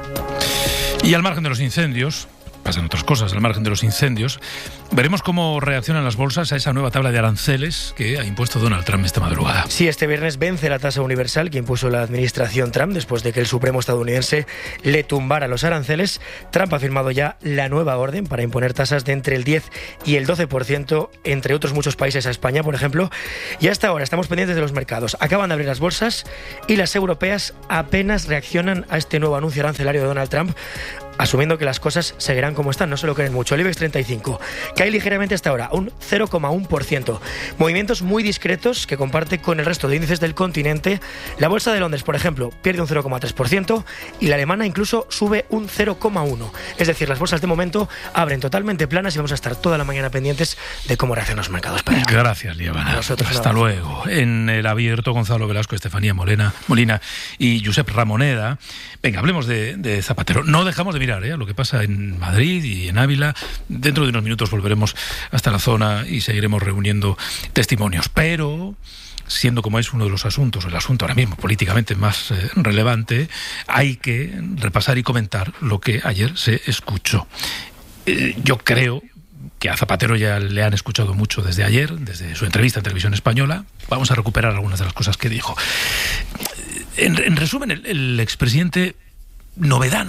Y al margen de los incendios, pasan otras cosas al margen de los incendios, veremos cómo reaccionan las bolsas a esa nueva tabla de aranceles que ha impuesto Donald Trump esta madrugada. Sí, este viernes vence la tasa universal que impuso la administración Trump después de que el Supremo estadounidense le tumbara los aranceles. Trump ha firmado ya la nueva orden para imponer tasas de entre el 10 y el 12%, entre otros muchos países, a España, por ejemplo. Y hasta ahora estamos pendientes de los mercados. Acaban de abrir las bolsas y las europeas apenas reaccionan a este nuevo anuncio arancelario de Donald Trump. asumiendo que las cosas seguirán como están, no se lo creen mucho. El IBEX 35 cae ligeramente hasta ahora, un 0,1%. Movimientos muy discretos que comparte con el resto de índices del continente. La bolsa de Londres, por ejemplo, pierde un 0,3% y la alemana incluso sube un 0,1%. Es decir, las bolsas de momento abren totalmente planas y vamos a estar toda la mañana pendientes de cómo reaccionan los mercados. Pedro. Gracias, Liebana. Hasta luego. En el abierto, Gonzalo Velasco, Estefanía Molina y Josep Ramoneda. Venga, hablemos de Zapatero. No dejamos de mirar lo que pasa en Madrid y en Ávila. Dentro de unos minutos volveremos hasta la zona y seguiremos reuniendo testimonios. Pero, siendo como es uno de los asuntos, el asunto ahora mismo políticamente más relevante, hay que repasar y comentar lo que ayer se escuchó. Yo creo que a Zapatero ya le han escuchado mucho desde ayer, desde su entrevista en Televisión Española. Vamos a recuperar algunas de las cosas que dijo. En resumen, el expresidente, novedad,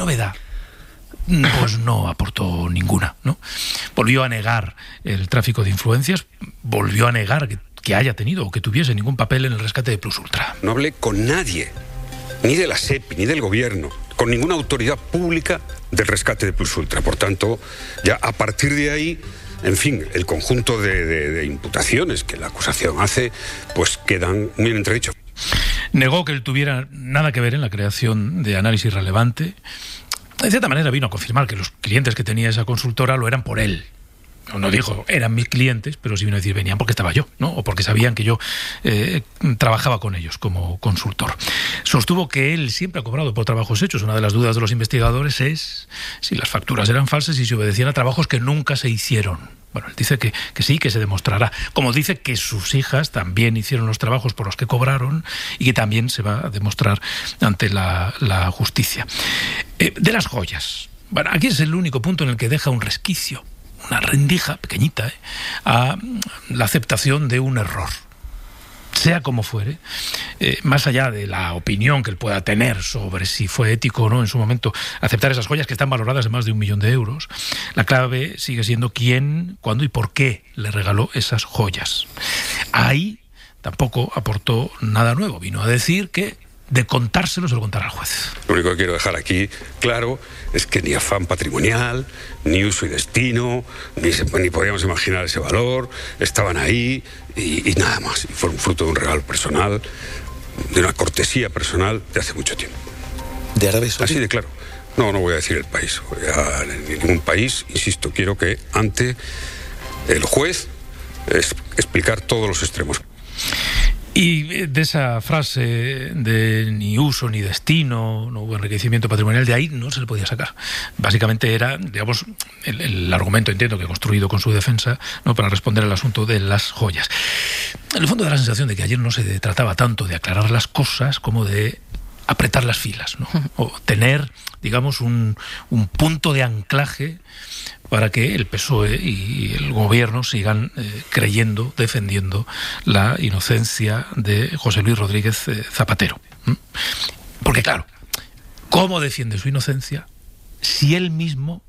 pues no aportó ninguna, ¿no? Volvió a negar el tráfico de influencias, volvió a negar que haya tenido o que tuviese ningún papel en el rescate de Plus Ultra. No hablé con nadie, ni de la SEPI, ni del gobierno, con ninguna autoridad pública del rescate de Plus Ultra. Por tanto, ya a partir de ahí, en fin, el conjunto de imputaciones que la acusación hace, pues quedan muy en entredicho. Negó que él tuviera nada que ver en la creación de Análisis Relevante. De cierta manera vino a confirmar que los clientes que tenía esa consultora lo eran por él. No dijo, eran mis clientes, pero sí vino a decir, venían porque estaba yo, ¿no? O porque sabían que yo trabajaba con ellos como consultor. Sostuvo que él siempre ha cobrado por trabajos hechos. Una de las dudas de los investigadores es si las facturas eran falsas y si obedecían a trabajos que nunca se hicieron. Bueno, él dice que sí, que se demostrará. Como dice que sus hijas también hicieron los trabajos por los que cobraron y que también se va a demostrar ante la justicia. De las joyas. Bueno, aquí es el único punto en el que deja un resquicio, una rendija pequeñita, a la aceptación de un error. Sea como fuere, más allá de la opinión que él pueda tener sobre si fue ético o no en su momento aceptar esas joyas que están valoradas en más de 1 millón de euros, la clave sigue siendo quién, cuándo y por qué le regaló esas joyas. Ahí tampoco aportó nada nuevo. Vino a decir que de contárselo se lo contará al juez. Lo único que quiero dejar aquí claro es que ni afán patrimonial, ni uso y destino, ni podíamos imaginar ese valor, estaban ahí y nada más. Y fueron fruto de un regalo personal, de una cortesía personal de hace mucho tiempo. ¿De Arabia Saudí? Así de claro. No voy a decir el país. En ningún país, insisto, quiero que ante el juez explicar todos los extremos. Y de esa frase de ni uso ni destino, no hubo enriquecimiento patrimonial, de ahí no se le podía sacar. Básicamente era, digamos, el argumento, entiendo, que ha construido con su defensa, ¿no?, para responder al asunto de las joyas. En el fondo da la sensación de que ayer no se trataba tanto de aclarar las cosas como de apretar las filas, ¿no? O tener, digamos, un punto de anclaje para que el PSOE y el gobierno sigan creyendo, defendiendo la inocencia de José Luis Rodríguez Zapatero. Porque claro, ¿cómo defiende su inocencia si él mismo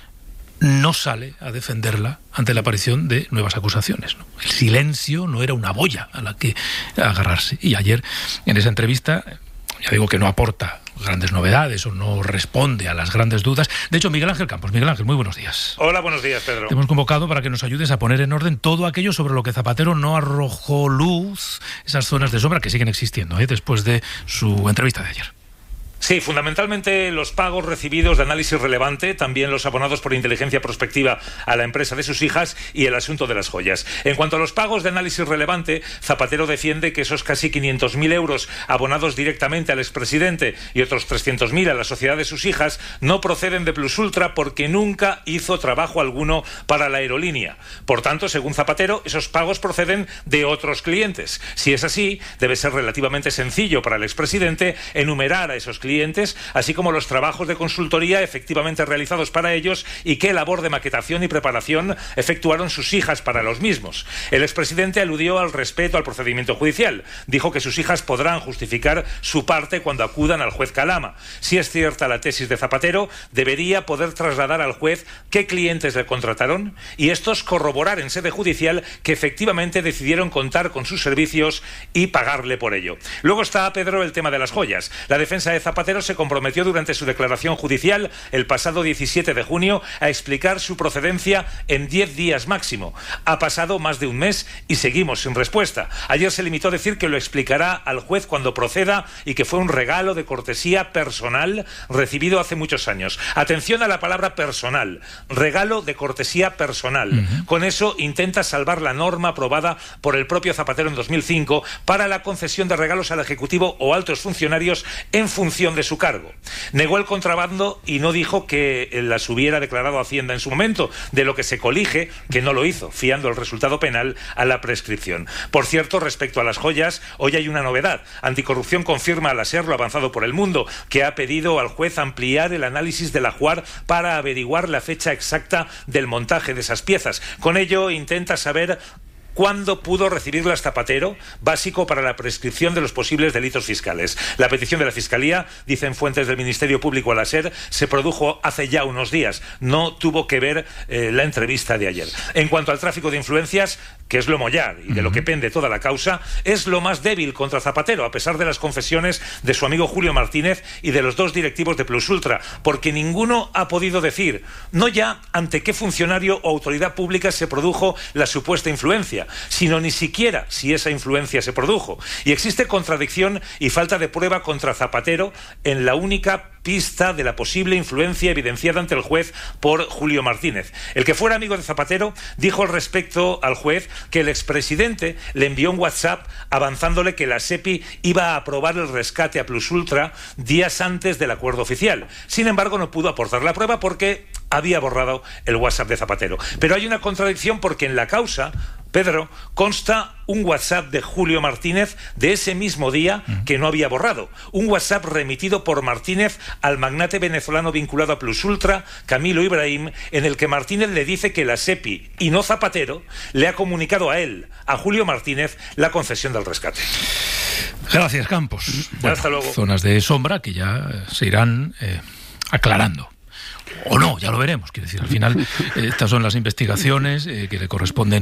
no sale a defenderla ante la aparición de nuevas acusaciones, ¿no? El silencio no era una boya a la que agarrarse. Y ayer, en esa entrevista, ya digo que no aporta grandes novedades o no responde a las grandes dudas. De hecho, Miguel Ángel Campos. Miguel Ángel, muy buenos días. Hola, buenos días, Pedro. Te hemos convocado para que nos ayudes a poner en orden todo aquello sobre lo que Zapatero no arrojó luz, esas zonas de sombra que siguen existiendo después de su entrevista de ayer. Sí, fundamentalmente los pagos recibidos de Análisis Relevante, también los abonados por inteligencia prospectiva a la empresa de sus hijas y el asunto de las joyas. En cuanto a los pagos de Análisis Relevante, Zapatero defiende que esos casi 500.000 euros abonados directamente al expresidente y otros 300.000 a la sociedad de sus hijas no proceden de Plus Ultra porque nunca hizo trabajo alguno para la aerolínea. Por tanto, según Zapatero, esos pagos proceden de otros clientes. Si es así, debe ser relativamente sencillo para el expresidente enumerar a esos clientes, así como los trabajos de consultoría efectivamente realizados para ellos y qué labor de maquetación y preparación efectuaron sus hijas para los mismos. El expresidente aludió al respeto al procedimiento judicial. Dijo que sus hijas podrán justificar su parte cuando acudan al juez Calama. Si es cierta la tesis de Zapatero, debería poder trasladar al juez qué clientes le contrataron y estos corroborar en sede judicial que efectivamente decidieron contar con sus servicios y pagarle por ello. Luego está, Pedro, el tema de las joyas. La defensa de Zapatero Zapatero se comprometió durante su declaración judicial el pasado 17 de junio a explicar su procedencia en 10 días máximo. Ha pasado más de un mes y seguimos sin respuesta. Ayer se limitó a decir que lo explicará al juez cuando proceda y que fue un regalo de cortesía personal recibido hace muchos años. Atención a la palabra personal, regalo de cortesía personal. Con eso intenta salvar la norma aprobada por el propio Zapatero en 2005 para la concesión de regalos al Ejecutivo o altos funcionarios en función de su cargo. Negó el contrabando y no dijo que las hubiera declarado Hacienda en su momento, de lo que se colige que no lo hizo, fiando el resultado penal a la prescripción. Por cierto, respecto a las joyas, hoy hay una novedad. Anticorrupción confirma al SER lo avanzado por El Mundo, que ha pedido al juez ampliar el análisis de la Juar para averiguar la fecha exacta del montaje de esas piezas. Con ello intenta saber ¿cuándo pudo recibirlas Zapatero? Básico para la prescripción de los posibles delitos fiscales. La petición de la Fiscalía, dicen fuentes del Ministerio Público a la SER, se produjo hace ya unos días. No tuvo que ver la entrevista de ayer. En cuanto al tráfico de influencias, que es lo mollar y de lo que pende toda la causa, es lo más débil contra Zapatero, a pesar de las confesiones de su amigo Julio Martínez y de los dos directivos de Plus Ultra, porque ninguno ha podido decir, no ya ante qué funcionario o autoridad pública se produjo la supuesta influencia, sino ni siquiera si esa influencia se produjo. Y existe contradicción y falta de prueba contra Zapatero en la única pista de la posible influencia evidenciada ante el juez por Julio Martínez. El que fuera amigo de Zapatero dijo al respecto al juez que el expresidente le envió un WhatsApp avanzándole que la SEPI iba a aprobar el rescate a Plus Ultra días antes del acuerdo oficial. Sin embargo, no pudo aportar la prueba porque había borrado el WhatsApp de Zapatero. Pero hay una contradicción porque en la causa, Pedro, consta un WhatsApp de Julio Martínez de ese mismo día que no había borrado. Un WhatsApp remitido por Martínez al magnate venezolano vinculado a Plus Ultra, Camilo Ibrahim, en el que Martínez le dice que la SEPI, y no Zapatero, le ha comunicado a él, a Julio Martínez, la concesión del rescate. Gracias, Campos. Bueno, hasta luego. Zonas de sombra que ya se irán aclarando. O no, ya lo veremos. Quiero decir, al final, estas son las investigaciones que le corresponden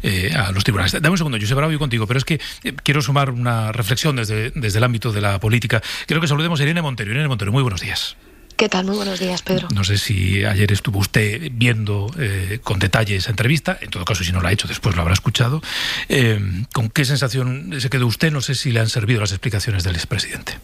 a los tribunales. Dame un segundo, Josep Bravo, yo contigo, pero es que quiero sumar una reflexión desde el ámbito de la política. Quiero que saludemos a Irene Montero. Irene Montero, muy buenos días. ¿Qué tal? Muy buenos días, Pedro. No sé si ayer estuvo usted viendo con detalle esa entrevista. En todo caso, si no la ha hecho, después lo habrá escuchado. ¿Con qué sensación se quedó usted? No sé si le han servido las explicaciones del expresidente.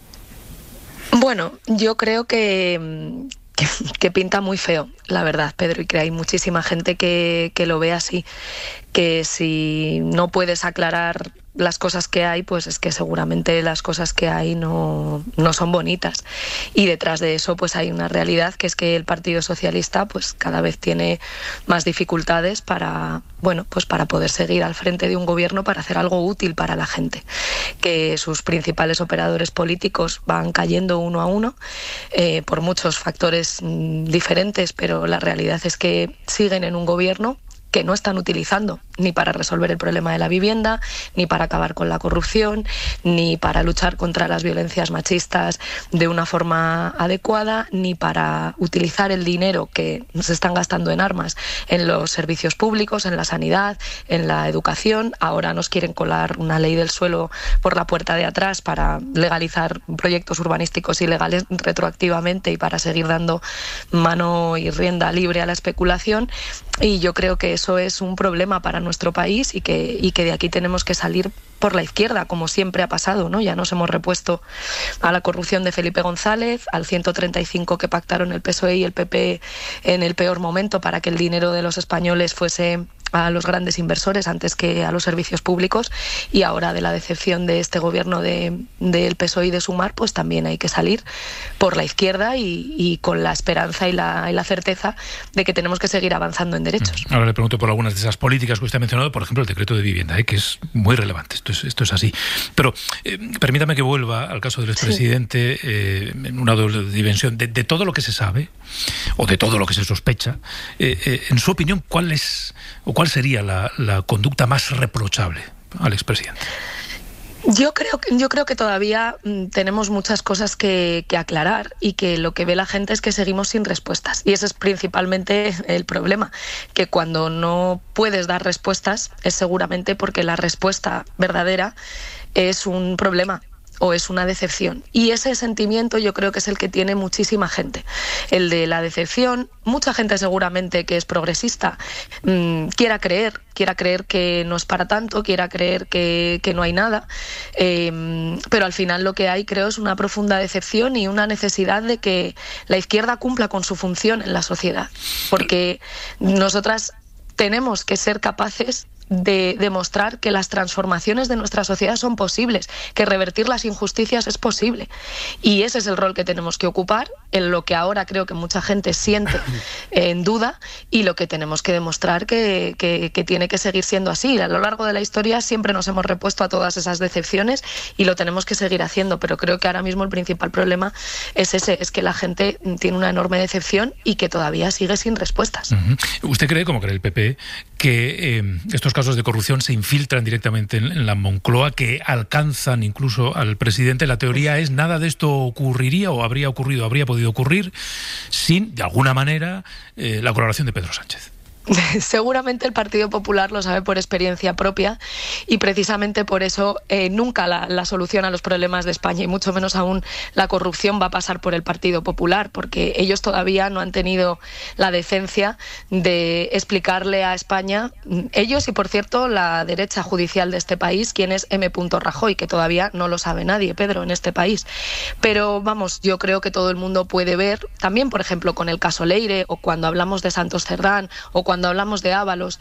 Bueno, yo creo que pinta muy feo, la verdad, Pedro, y que hay muchísima gente que lo ve así, que si no puedes aclarar las cosas que hay, pues es que seguramente las cosas que hay no son bonitas. Y detrás de eso pues hay una realidad, que es que el Partido Socialista pues cada vez tiene más dificultades para poder seguir al frente de un gobierno, para hacer algo útil para la gente. Que sus principales operadores políticos van cayendo uno a uno por muchos factores diferentes, pero la realidad es que siguen en un gobierno que no están utilizando ni para resolver el problema de la vivienda, ni para acabar con la corrupción, ni para luchar contra las violencias machistas de una forma adecuada, ni para utilizar el dinero que se están gastando en armas en los servicios públicos, en la sanidad, en la educación. Ahora nos quieren colar una ley del suelo por la puerta de atrás para legalizar proyectos urbanísticos ilegales retroactivamente y para seguir dando mano y rienda libre a la especulación. Y yo creo que eso es un problema para nuestro país y que de aquí tenemos que salir por la izquierda, como siempre ha pasado, ¿no? Ya nos hemos repuesto a la corrupción de Felipe González, al 135 que pactaron el PSOE y el PP en el peor momento para que el dinero de los españoles fuese a los grandes inversores antes que a los servicios públicos, y ahora de la decepción de este gobierno del PSOE y de Sumar, pues también hay que salir por la izquierda y con la esperanza y la certeza de que tenemos que seguir avanzando en derechos. Ahora le pregunto por algunas de esas políticas que usted ha mencionado, por ejemplo el decreto de vivienda, que es muy relevante, esto es así. Pero permítame que vuelva al caso del expresidente en una doble dimensión de todo lo que se sabe o de todo lo que se sospecha. En su opinión, ¿cuál sería la conducta más reprochable al expresidente? Yo creo que todavía tenemos muchas cosas que aclarar, y que lo que ve la gente es que seguimos sin respuestas. Y ese es principalmente el problema, que cuando no puedes dar respuestas es seguramente porque la respuesta verdadera es un problema o es una decepción. Y ese sentimiento yo creo que es el que tiene muchísima gente. El de la decepción, mucha gente seguramente que es progresista quiera creer que no es para tanto, quiera creer que no hay nada, pero al final lo que hay, creo, es una profunda decepción y una necesidad de que la izquierda cumpla con su función en la sociedad, porque nosotras tenemos que ser capaces de demostrar que las transformaciones de nuestra sociedad son posibles, que revertir las injusticias es posible. Y ese es el rol que tenemos que ocupar, en lo que ahora creo que mucha gente siente en duda, y lo que tenemos que demostrar que tiene que seguir siendo así. A lo largo de la historia siempre nos hemos repuesto a todas esas decepciones y lo tenemos que seguir haciendo, pero creo que ahora mismo el principal problema es ese, es que la gente tiene una enorme decepción y que todavía sigue sin respuestas. ¿Usted cree, como cree el PP, que estos casos de corrupción se infiltran directamente en la Moncloa, que alcanzan incluso al presidente? La teoría es: nada de esto ocurriría o habría podido ocurrir sin, de alguna manera, la colaboración de Pedro Sánchez. Seguramente el Partido Popular lo sabe por experiencia propia y precisamente por eso nunca la solución a los problemas de España, y mucho menos aún la corrupción, va a pasar por el Partido Popular, porque ellos todavía no han tenido la decencia de explicarle a España, ellos y por cierto la derecha judicial de este país, quién es M. Rajoy, que todavía no lo sabe nadie, Pedro, en este país. Pero vamos, yo creo que todo el mundo puede ver, también por ejemplo con el caso Leire, o cuando hablamos de Santos Cerdán, o cuando hablamos de Ábalos,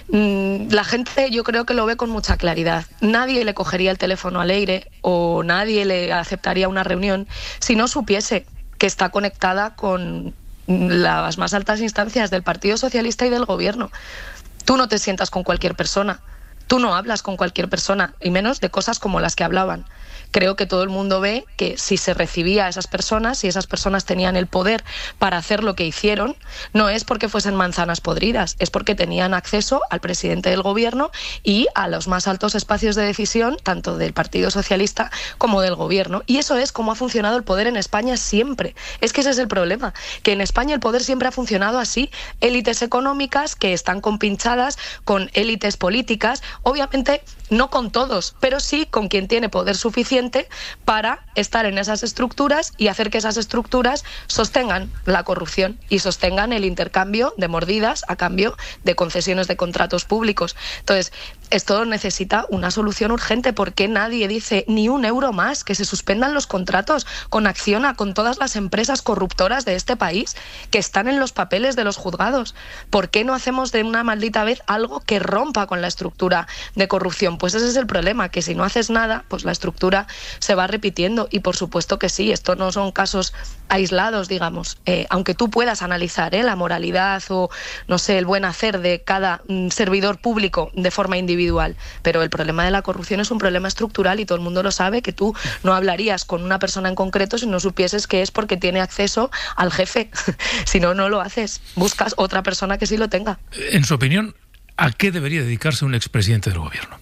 la gente yo creo que lo ve con mucha claridad. Nadie le cogería el teléfono a Leire o nadie le aceptaría una reunión si no supiese que está conectada con las más altas instancias del Partido Socialista y del Gobierno. Tú no te sientas con cualquier persona, tú no hablas con cualquier persona, y menos de cosas como las que hablaban. Creo que todo el mundo ve que si se recibía a esas personas, si esas personas tenían el poder para hacer lo que hicieron, no es porque fuesen manzanas podridas, es porque tenían acceso al presidente del Gobierno y a los más altos espacios de decisión, tanto del Partido Socialista como del Gobierno. Y eso es como ha funcionado el poder en España siempre. Es que ese es el problema, que en España el poder siempre ha funcionado así. Élites económicas que están compinchadas con élites políticas, obviamente no con todos, pero sí con quien tiene poder suficiente para estar en esas estructuras y hacer que esas estructuras sostengan la corrupción y sostengan el intercambio de mordidas a cambio de concesiones de contratos públicos. Entonces, esto necesita una solución urgente. ¿Por qué nadie dice ni un euro más? Que se suspendan los contratos con Acciona, con todas las empresas corruptoras de este país que están en los papeles de los juzgados. ¿Por qué no hacemos de una maldita vez algo que rompa con la estructura de corrupción? Pues ese es el problema, que si no haces nada, pues la estructura se va repitiendo. Y por supuesto que sí, esto no son casos aislados, digamos, aunque tú puedas analizar la moralidad o, no sé, el buen hacer de cada servidor público de forma individual, pero el problema de la corrupción es un problema estructural y todo el mundo lo sabe, que tú no hablarías con una persona en concreto si no supieses que es porque tiene acceso al jefe. Si no, no lo haces, buscas otra persona que sí lo tenga. En su opinión, ¿a qué debería dedicarse un expresidente del Gobierno?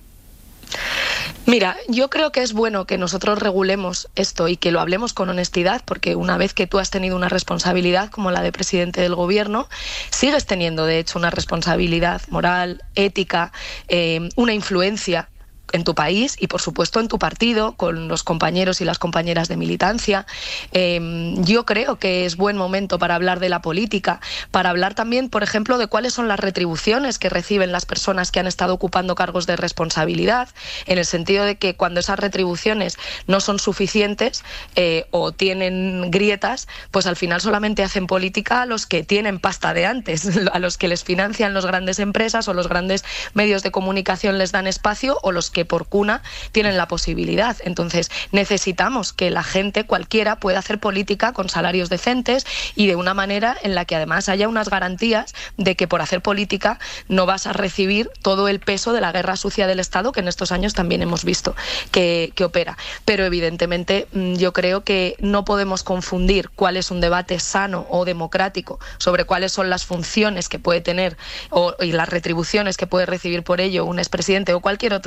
Mira, yo creo que es bueno que nosotros regulemos esto y que lo hablemos con honestidad, porque una vez que tú has tenido una responsabilidad como la de presidente del Gobierno, sigues teniendo de hecho una responsabilidad moral, ética, una influencia en tu país y por supuesto en tu partido, con los compañeros y las compañeras de militancia. Yo creo que es buen momento para hablar de la política, para hablar también, por ejemplo, de cuáles son las retribuciones que reciben las personas que han estado ocupando cargos de responsabilidad, en el sentido de que cuando esas retribuciones no son suficientes o tienen grietas, pues al final solamente hacen política a los que tienen pasta de antes, a los que les financian las grandes empresas o los grandes medios de comunicación les dan espacio, o los que por cuna tienen la posibilidad. Entonces necesitamos que la gente, cualquiera, pueda hacer política con salarios decentes y de una manera en la que además haya unas garantías de que por hacer política no vas a recibir todo el peso de la guerra sucia del Estado, que en estos años también hemos visto que opera. Pero evidentemente yo creo que no podemos confundir cuál es un debate sano o democrático sobre cuáles son las funciones que puede tener y las retribuciones que puede recibir por ello un expresidente o cualquier otro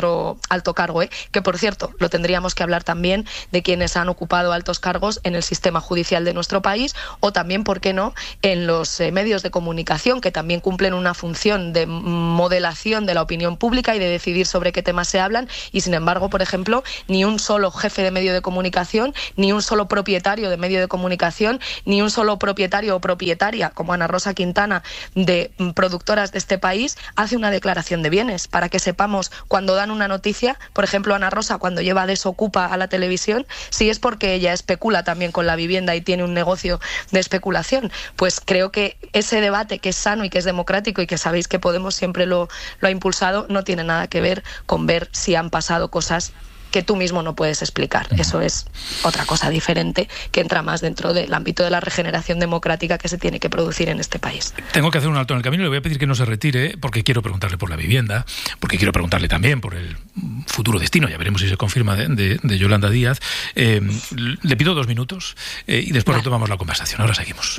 alto cargo, que por cierto, lo tendríamos que hablar también de quienes han ocupado altos cargos en el sistema judicial de nuestro país, o también, ¿por qué no?, en los medios de comunicación, que también cumplen una función de modelación de la opinión pública y de decidir sobre qué temas se hablan, y sin embargo, por ejemplo, ni un solo jefe de medio de comunicación, ni un solo propietario de medio de comunicación, ni un solo propietario o propietaria, como Ana Rosa Quintana, de productoras de este país, hace una declaración de bienes, para que sepamos cuando dan una noticia, por ejemplo, Ana Rosa, cuando lleva Desocupa a la televisión, si es porque ella especula también con la vivienda y tiene un negocio de especulación. Pues creo que ese debate, que es sano y que es democrático y que sabéis que Podemos siempre lo ha impulsado, no tiene nada que ver con ver si han pasado cosas que tú mismo no puedes explicar. Eso es otra cosa diferente que entra más dentro del ámbito de la regeneración democrática que se tiene que producir en este país. Tengo que hacer un alto en el camino, le voy a pedir que no se retire porque quiero preguntarle por la vivienda, porque quiero preguntarle también por el futuro destino, ya veremos si se confirma, de Yolanda Díaz. Le pido 2 minutos y después retomamos la conversación. Ahora seguimos.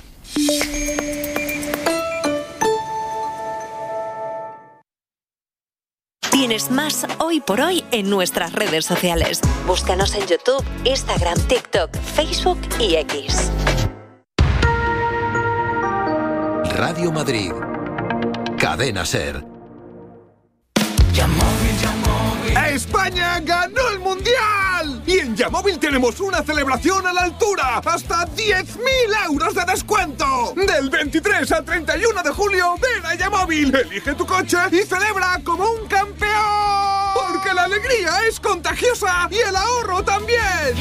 Tienes más Hoy por Hoy en nuestras redes sociales. Búscanos en YouTube, Instagram, TikTok, Facebook y X. Radio Madrid. Cadena SER. ¡España ganó el Mundial! Y en Yamóvil tenemos una celebración a la altura. ¡Hasta 10.000 euros de descuento! Del 23 al 31 de julio, ven a Yamóvil, elige tu coche y celebra como un campeón. Porque la alegría es contagiosa y el ahorro también.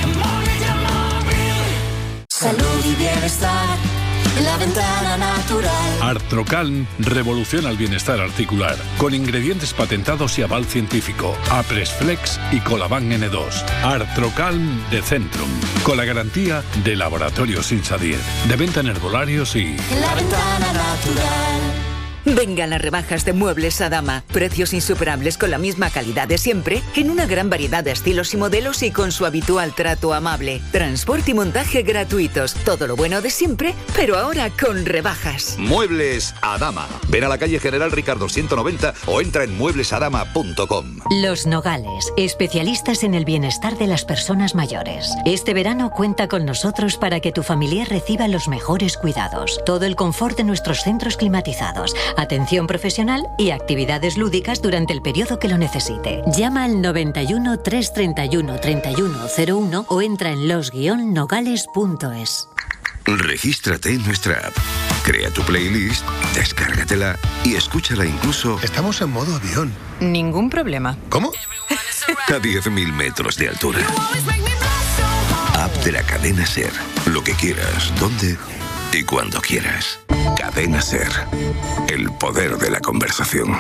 Salud y bienestar. La ventana natural. Artrocalm revoluciona el bienestar articular con ingredientes patentados y aval científico. Apresflex y Colaban N2. Artrocalm de Centrum, con la garantía de Laboratorios Insadir, de venta en herbolarios y... La ventana natural. Vengan las rebajas de Muebles Adama. Precios insuperables con la misma calidad de siempre, en una gran variedad de estilos y modelos y con su habitual trato amable. Transporte y montaje gratuitos. Todo lo bueno de siempre, pero ahora con rebajas. Muebles Adama. Ven a la calle General Ricardo 190 o entra en mueblesadama.com. Los Nogales, especialistas en el bienestar de las personas mayores. Este verano cuenta con nosotros para que tu familia reciba los mejores cuidados. Todo el confort de nuestros centros climatizados, atención profesional y actividades lúdicas durante el periodo que lo necesite. Llama al 91 331 3101 o entra en los-nogales.es. Regístrate en nuestra app. Crea tu playlist, descárgatela y escúchala incluso... Estamos en modo avión. Ningún problema. ¿Cómo? A 10.000 metros de altura. App de la cadena SER. Lo que quieras, dónde y cuando quieras. Cadena SER. El poder de la conversación.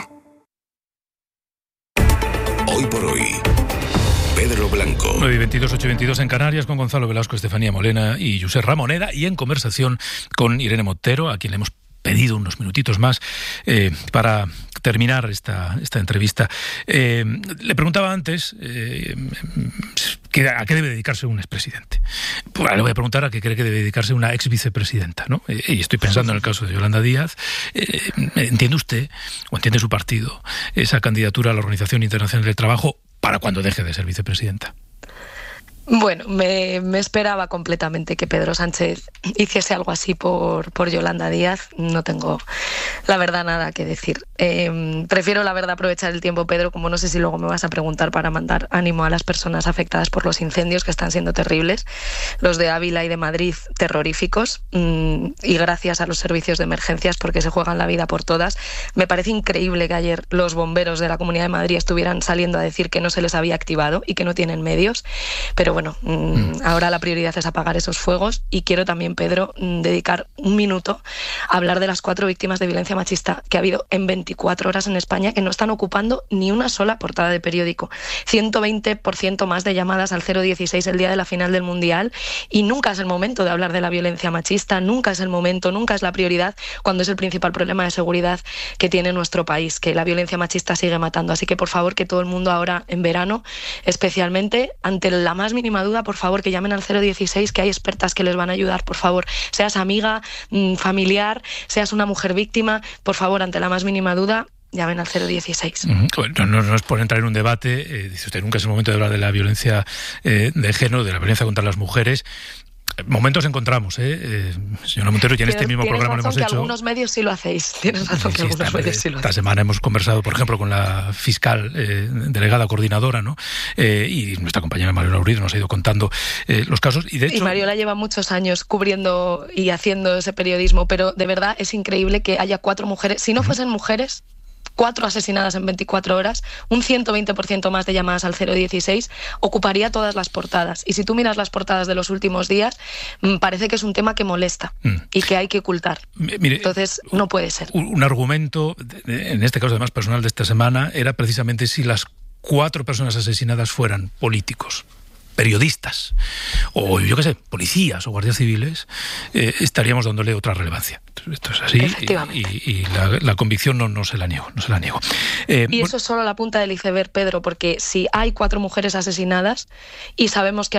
Hoy por hoy, Pedro Blanco. 9:22, 8:22 en Canarias, con Gonzalo Velasco, Estefanía Molena y José Ramoneda, y en conversación con Irene Montero, a quien le hemos pedido unos minutitos más para terminar esta entrevista. Le preguntaba antes a qué debe dedicarse un expresidente. Pues ahora le voy a preguntar a qué cree que debe dedicarse una ex vicepresidenta, ¿no? Y estoy pensando en el caso de Yolanda Díaz. ¿Entiende usted, o entiende su partido, esa candidatura a la Organización Internacional del Trabajo para cuando deje de ser vicepresidenta? Bueno, me esperaba completamente que Pedro Sánchez hiciese algo así por Yolanda Díaz. No tengo, la verdad, nada que decir. Prefiero, la verdad, aprovechar el tiempo, Pedro, como no sé si luego me vas a preguntar, para mandar ánimo a las personas afectadas por los incendios, que están siendo terribles, los de Ávila y de Madrid, terroríficos, y gracias a los servicios de emergencias, porque se juegan la vida por todas. Me parece increíble que ayer los bomberos de la Comunidad de Madrid estuvieran saliendo a decir que no se les había activado y que no tienen medios, pero bueno, ahora la prioridad es apagar esos fuegos. Y quiero también, Pedro, dedicar un minuto a hablar de las 4 víctimas de violencia machista que ha habido en 24 horas en España, que no están ocupando ni una sola portada de periódico. 120% más de llamadas al 016 el día de la final del Mundial, y nunca es el momento de hablar de la violencia machista, nunca es el momento, nunca es la prioridad, cuando es el principal problema de seguridad que tiene nuestro país, que la violencia machista sigue matando. Así que, por favor, que todo el mundo ahora, en verano, especialmente, ante la más mínima duda, por favor, que llamen al 016, que hay expertas que les van a ayudar. Por favor, seas amiga, familiar, seas una mujer víctima, por favor, ante la más mínima duda, llamen al 016. Bueno, no es por entrar en un debate, dice usted, nunca es el momento de hablar de la violencia de género, de la violencia contra las mujeres. Momentos encontramos, señora Montero, y en este mismo programa lo hemos hecho. Algunos medios sí lo hacéis. Tienes razón que algunos medios sí lo hacéis. Esta semana hemos conversado, por ejemplo, con la fiscal delegada coordinadora, ¿no? Y nuestra compañera Mariola Uribe nos ha ido contando los casos. Y de hecho, Mariola lleva muchos años cubriendo y haciendo ese periodismo, pero de verdad es increíble que haya 4 mujeres. Si no fuesen mujeres, 4 asesinadas en 24 horas, un 120% más de llamadas al 016, ocuparía todas las portadas. Y si tú miras las portadas de los últimos días, parece que es un tema que molesta y que hay que ocultar. Mire, entonces, no puede ser. Un argumento, en este caso además personal de esta semana, era precisamente si las 4 personas asesinadas fueran políticos, periodistas, o yo qué sé, policías o guardias civiles, estaríamos dándole otra relevancia. Esto es así, y la convicción no se la niego. Y eso es solo la punta del iceberg, Pedro, porque si hay 4 mujeres asesinadas y sabemos que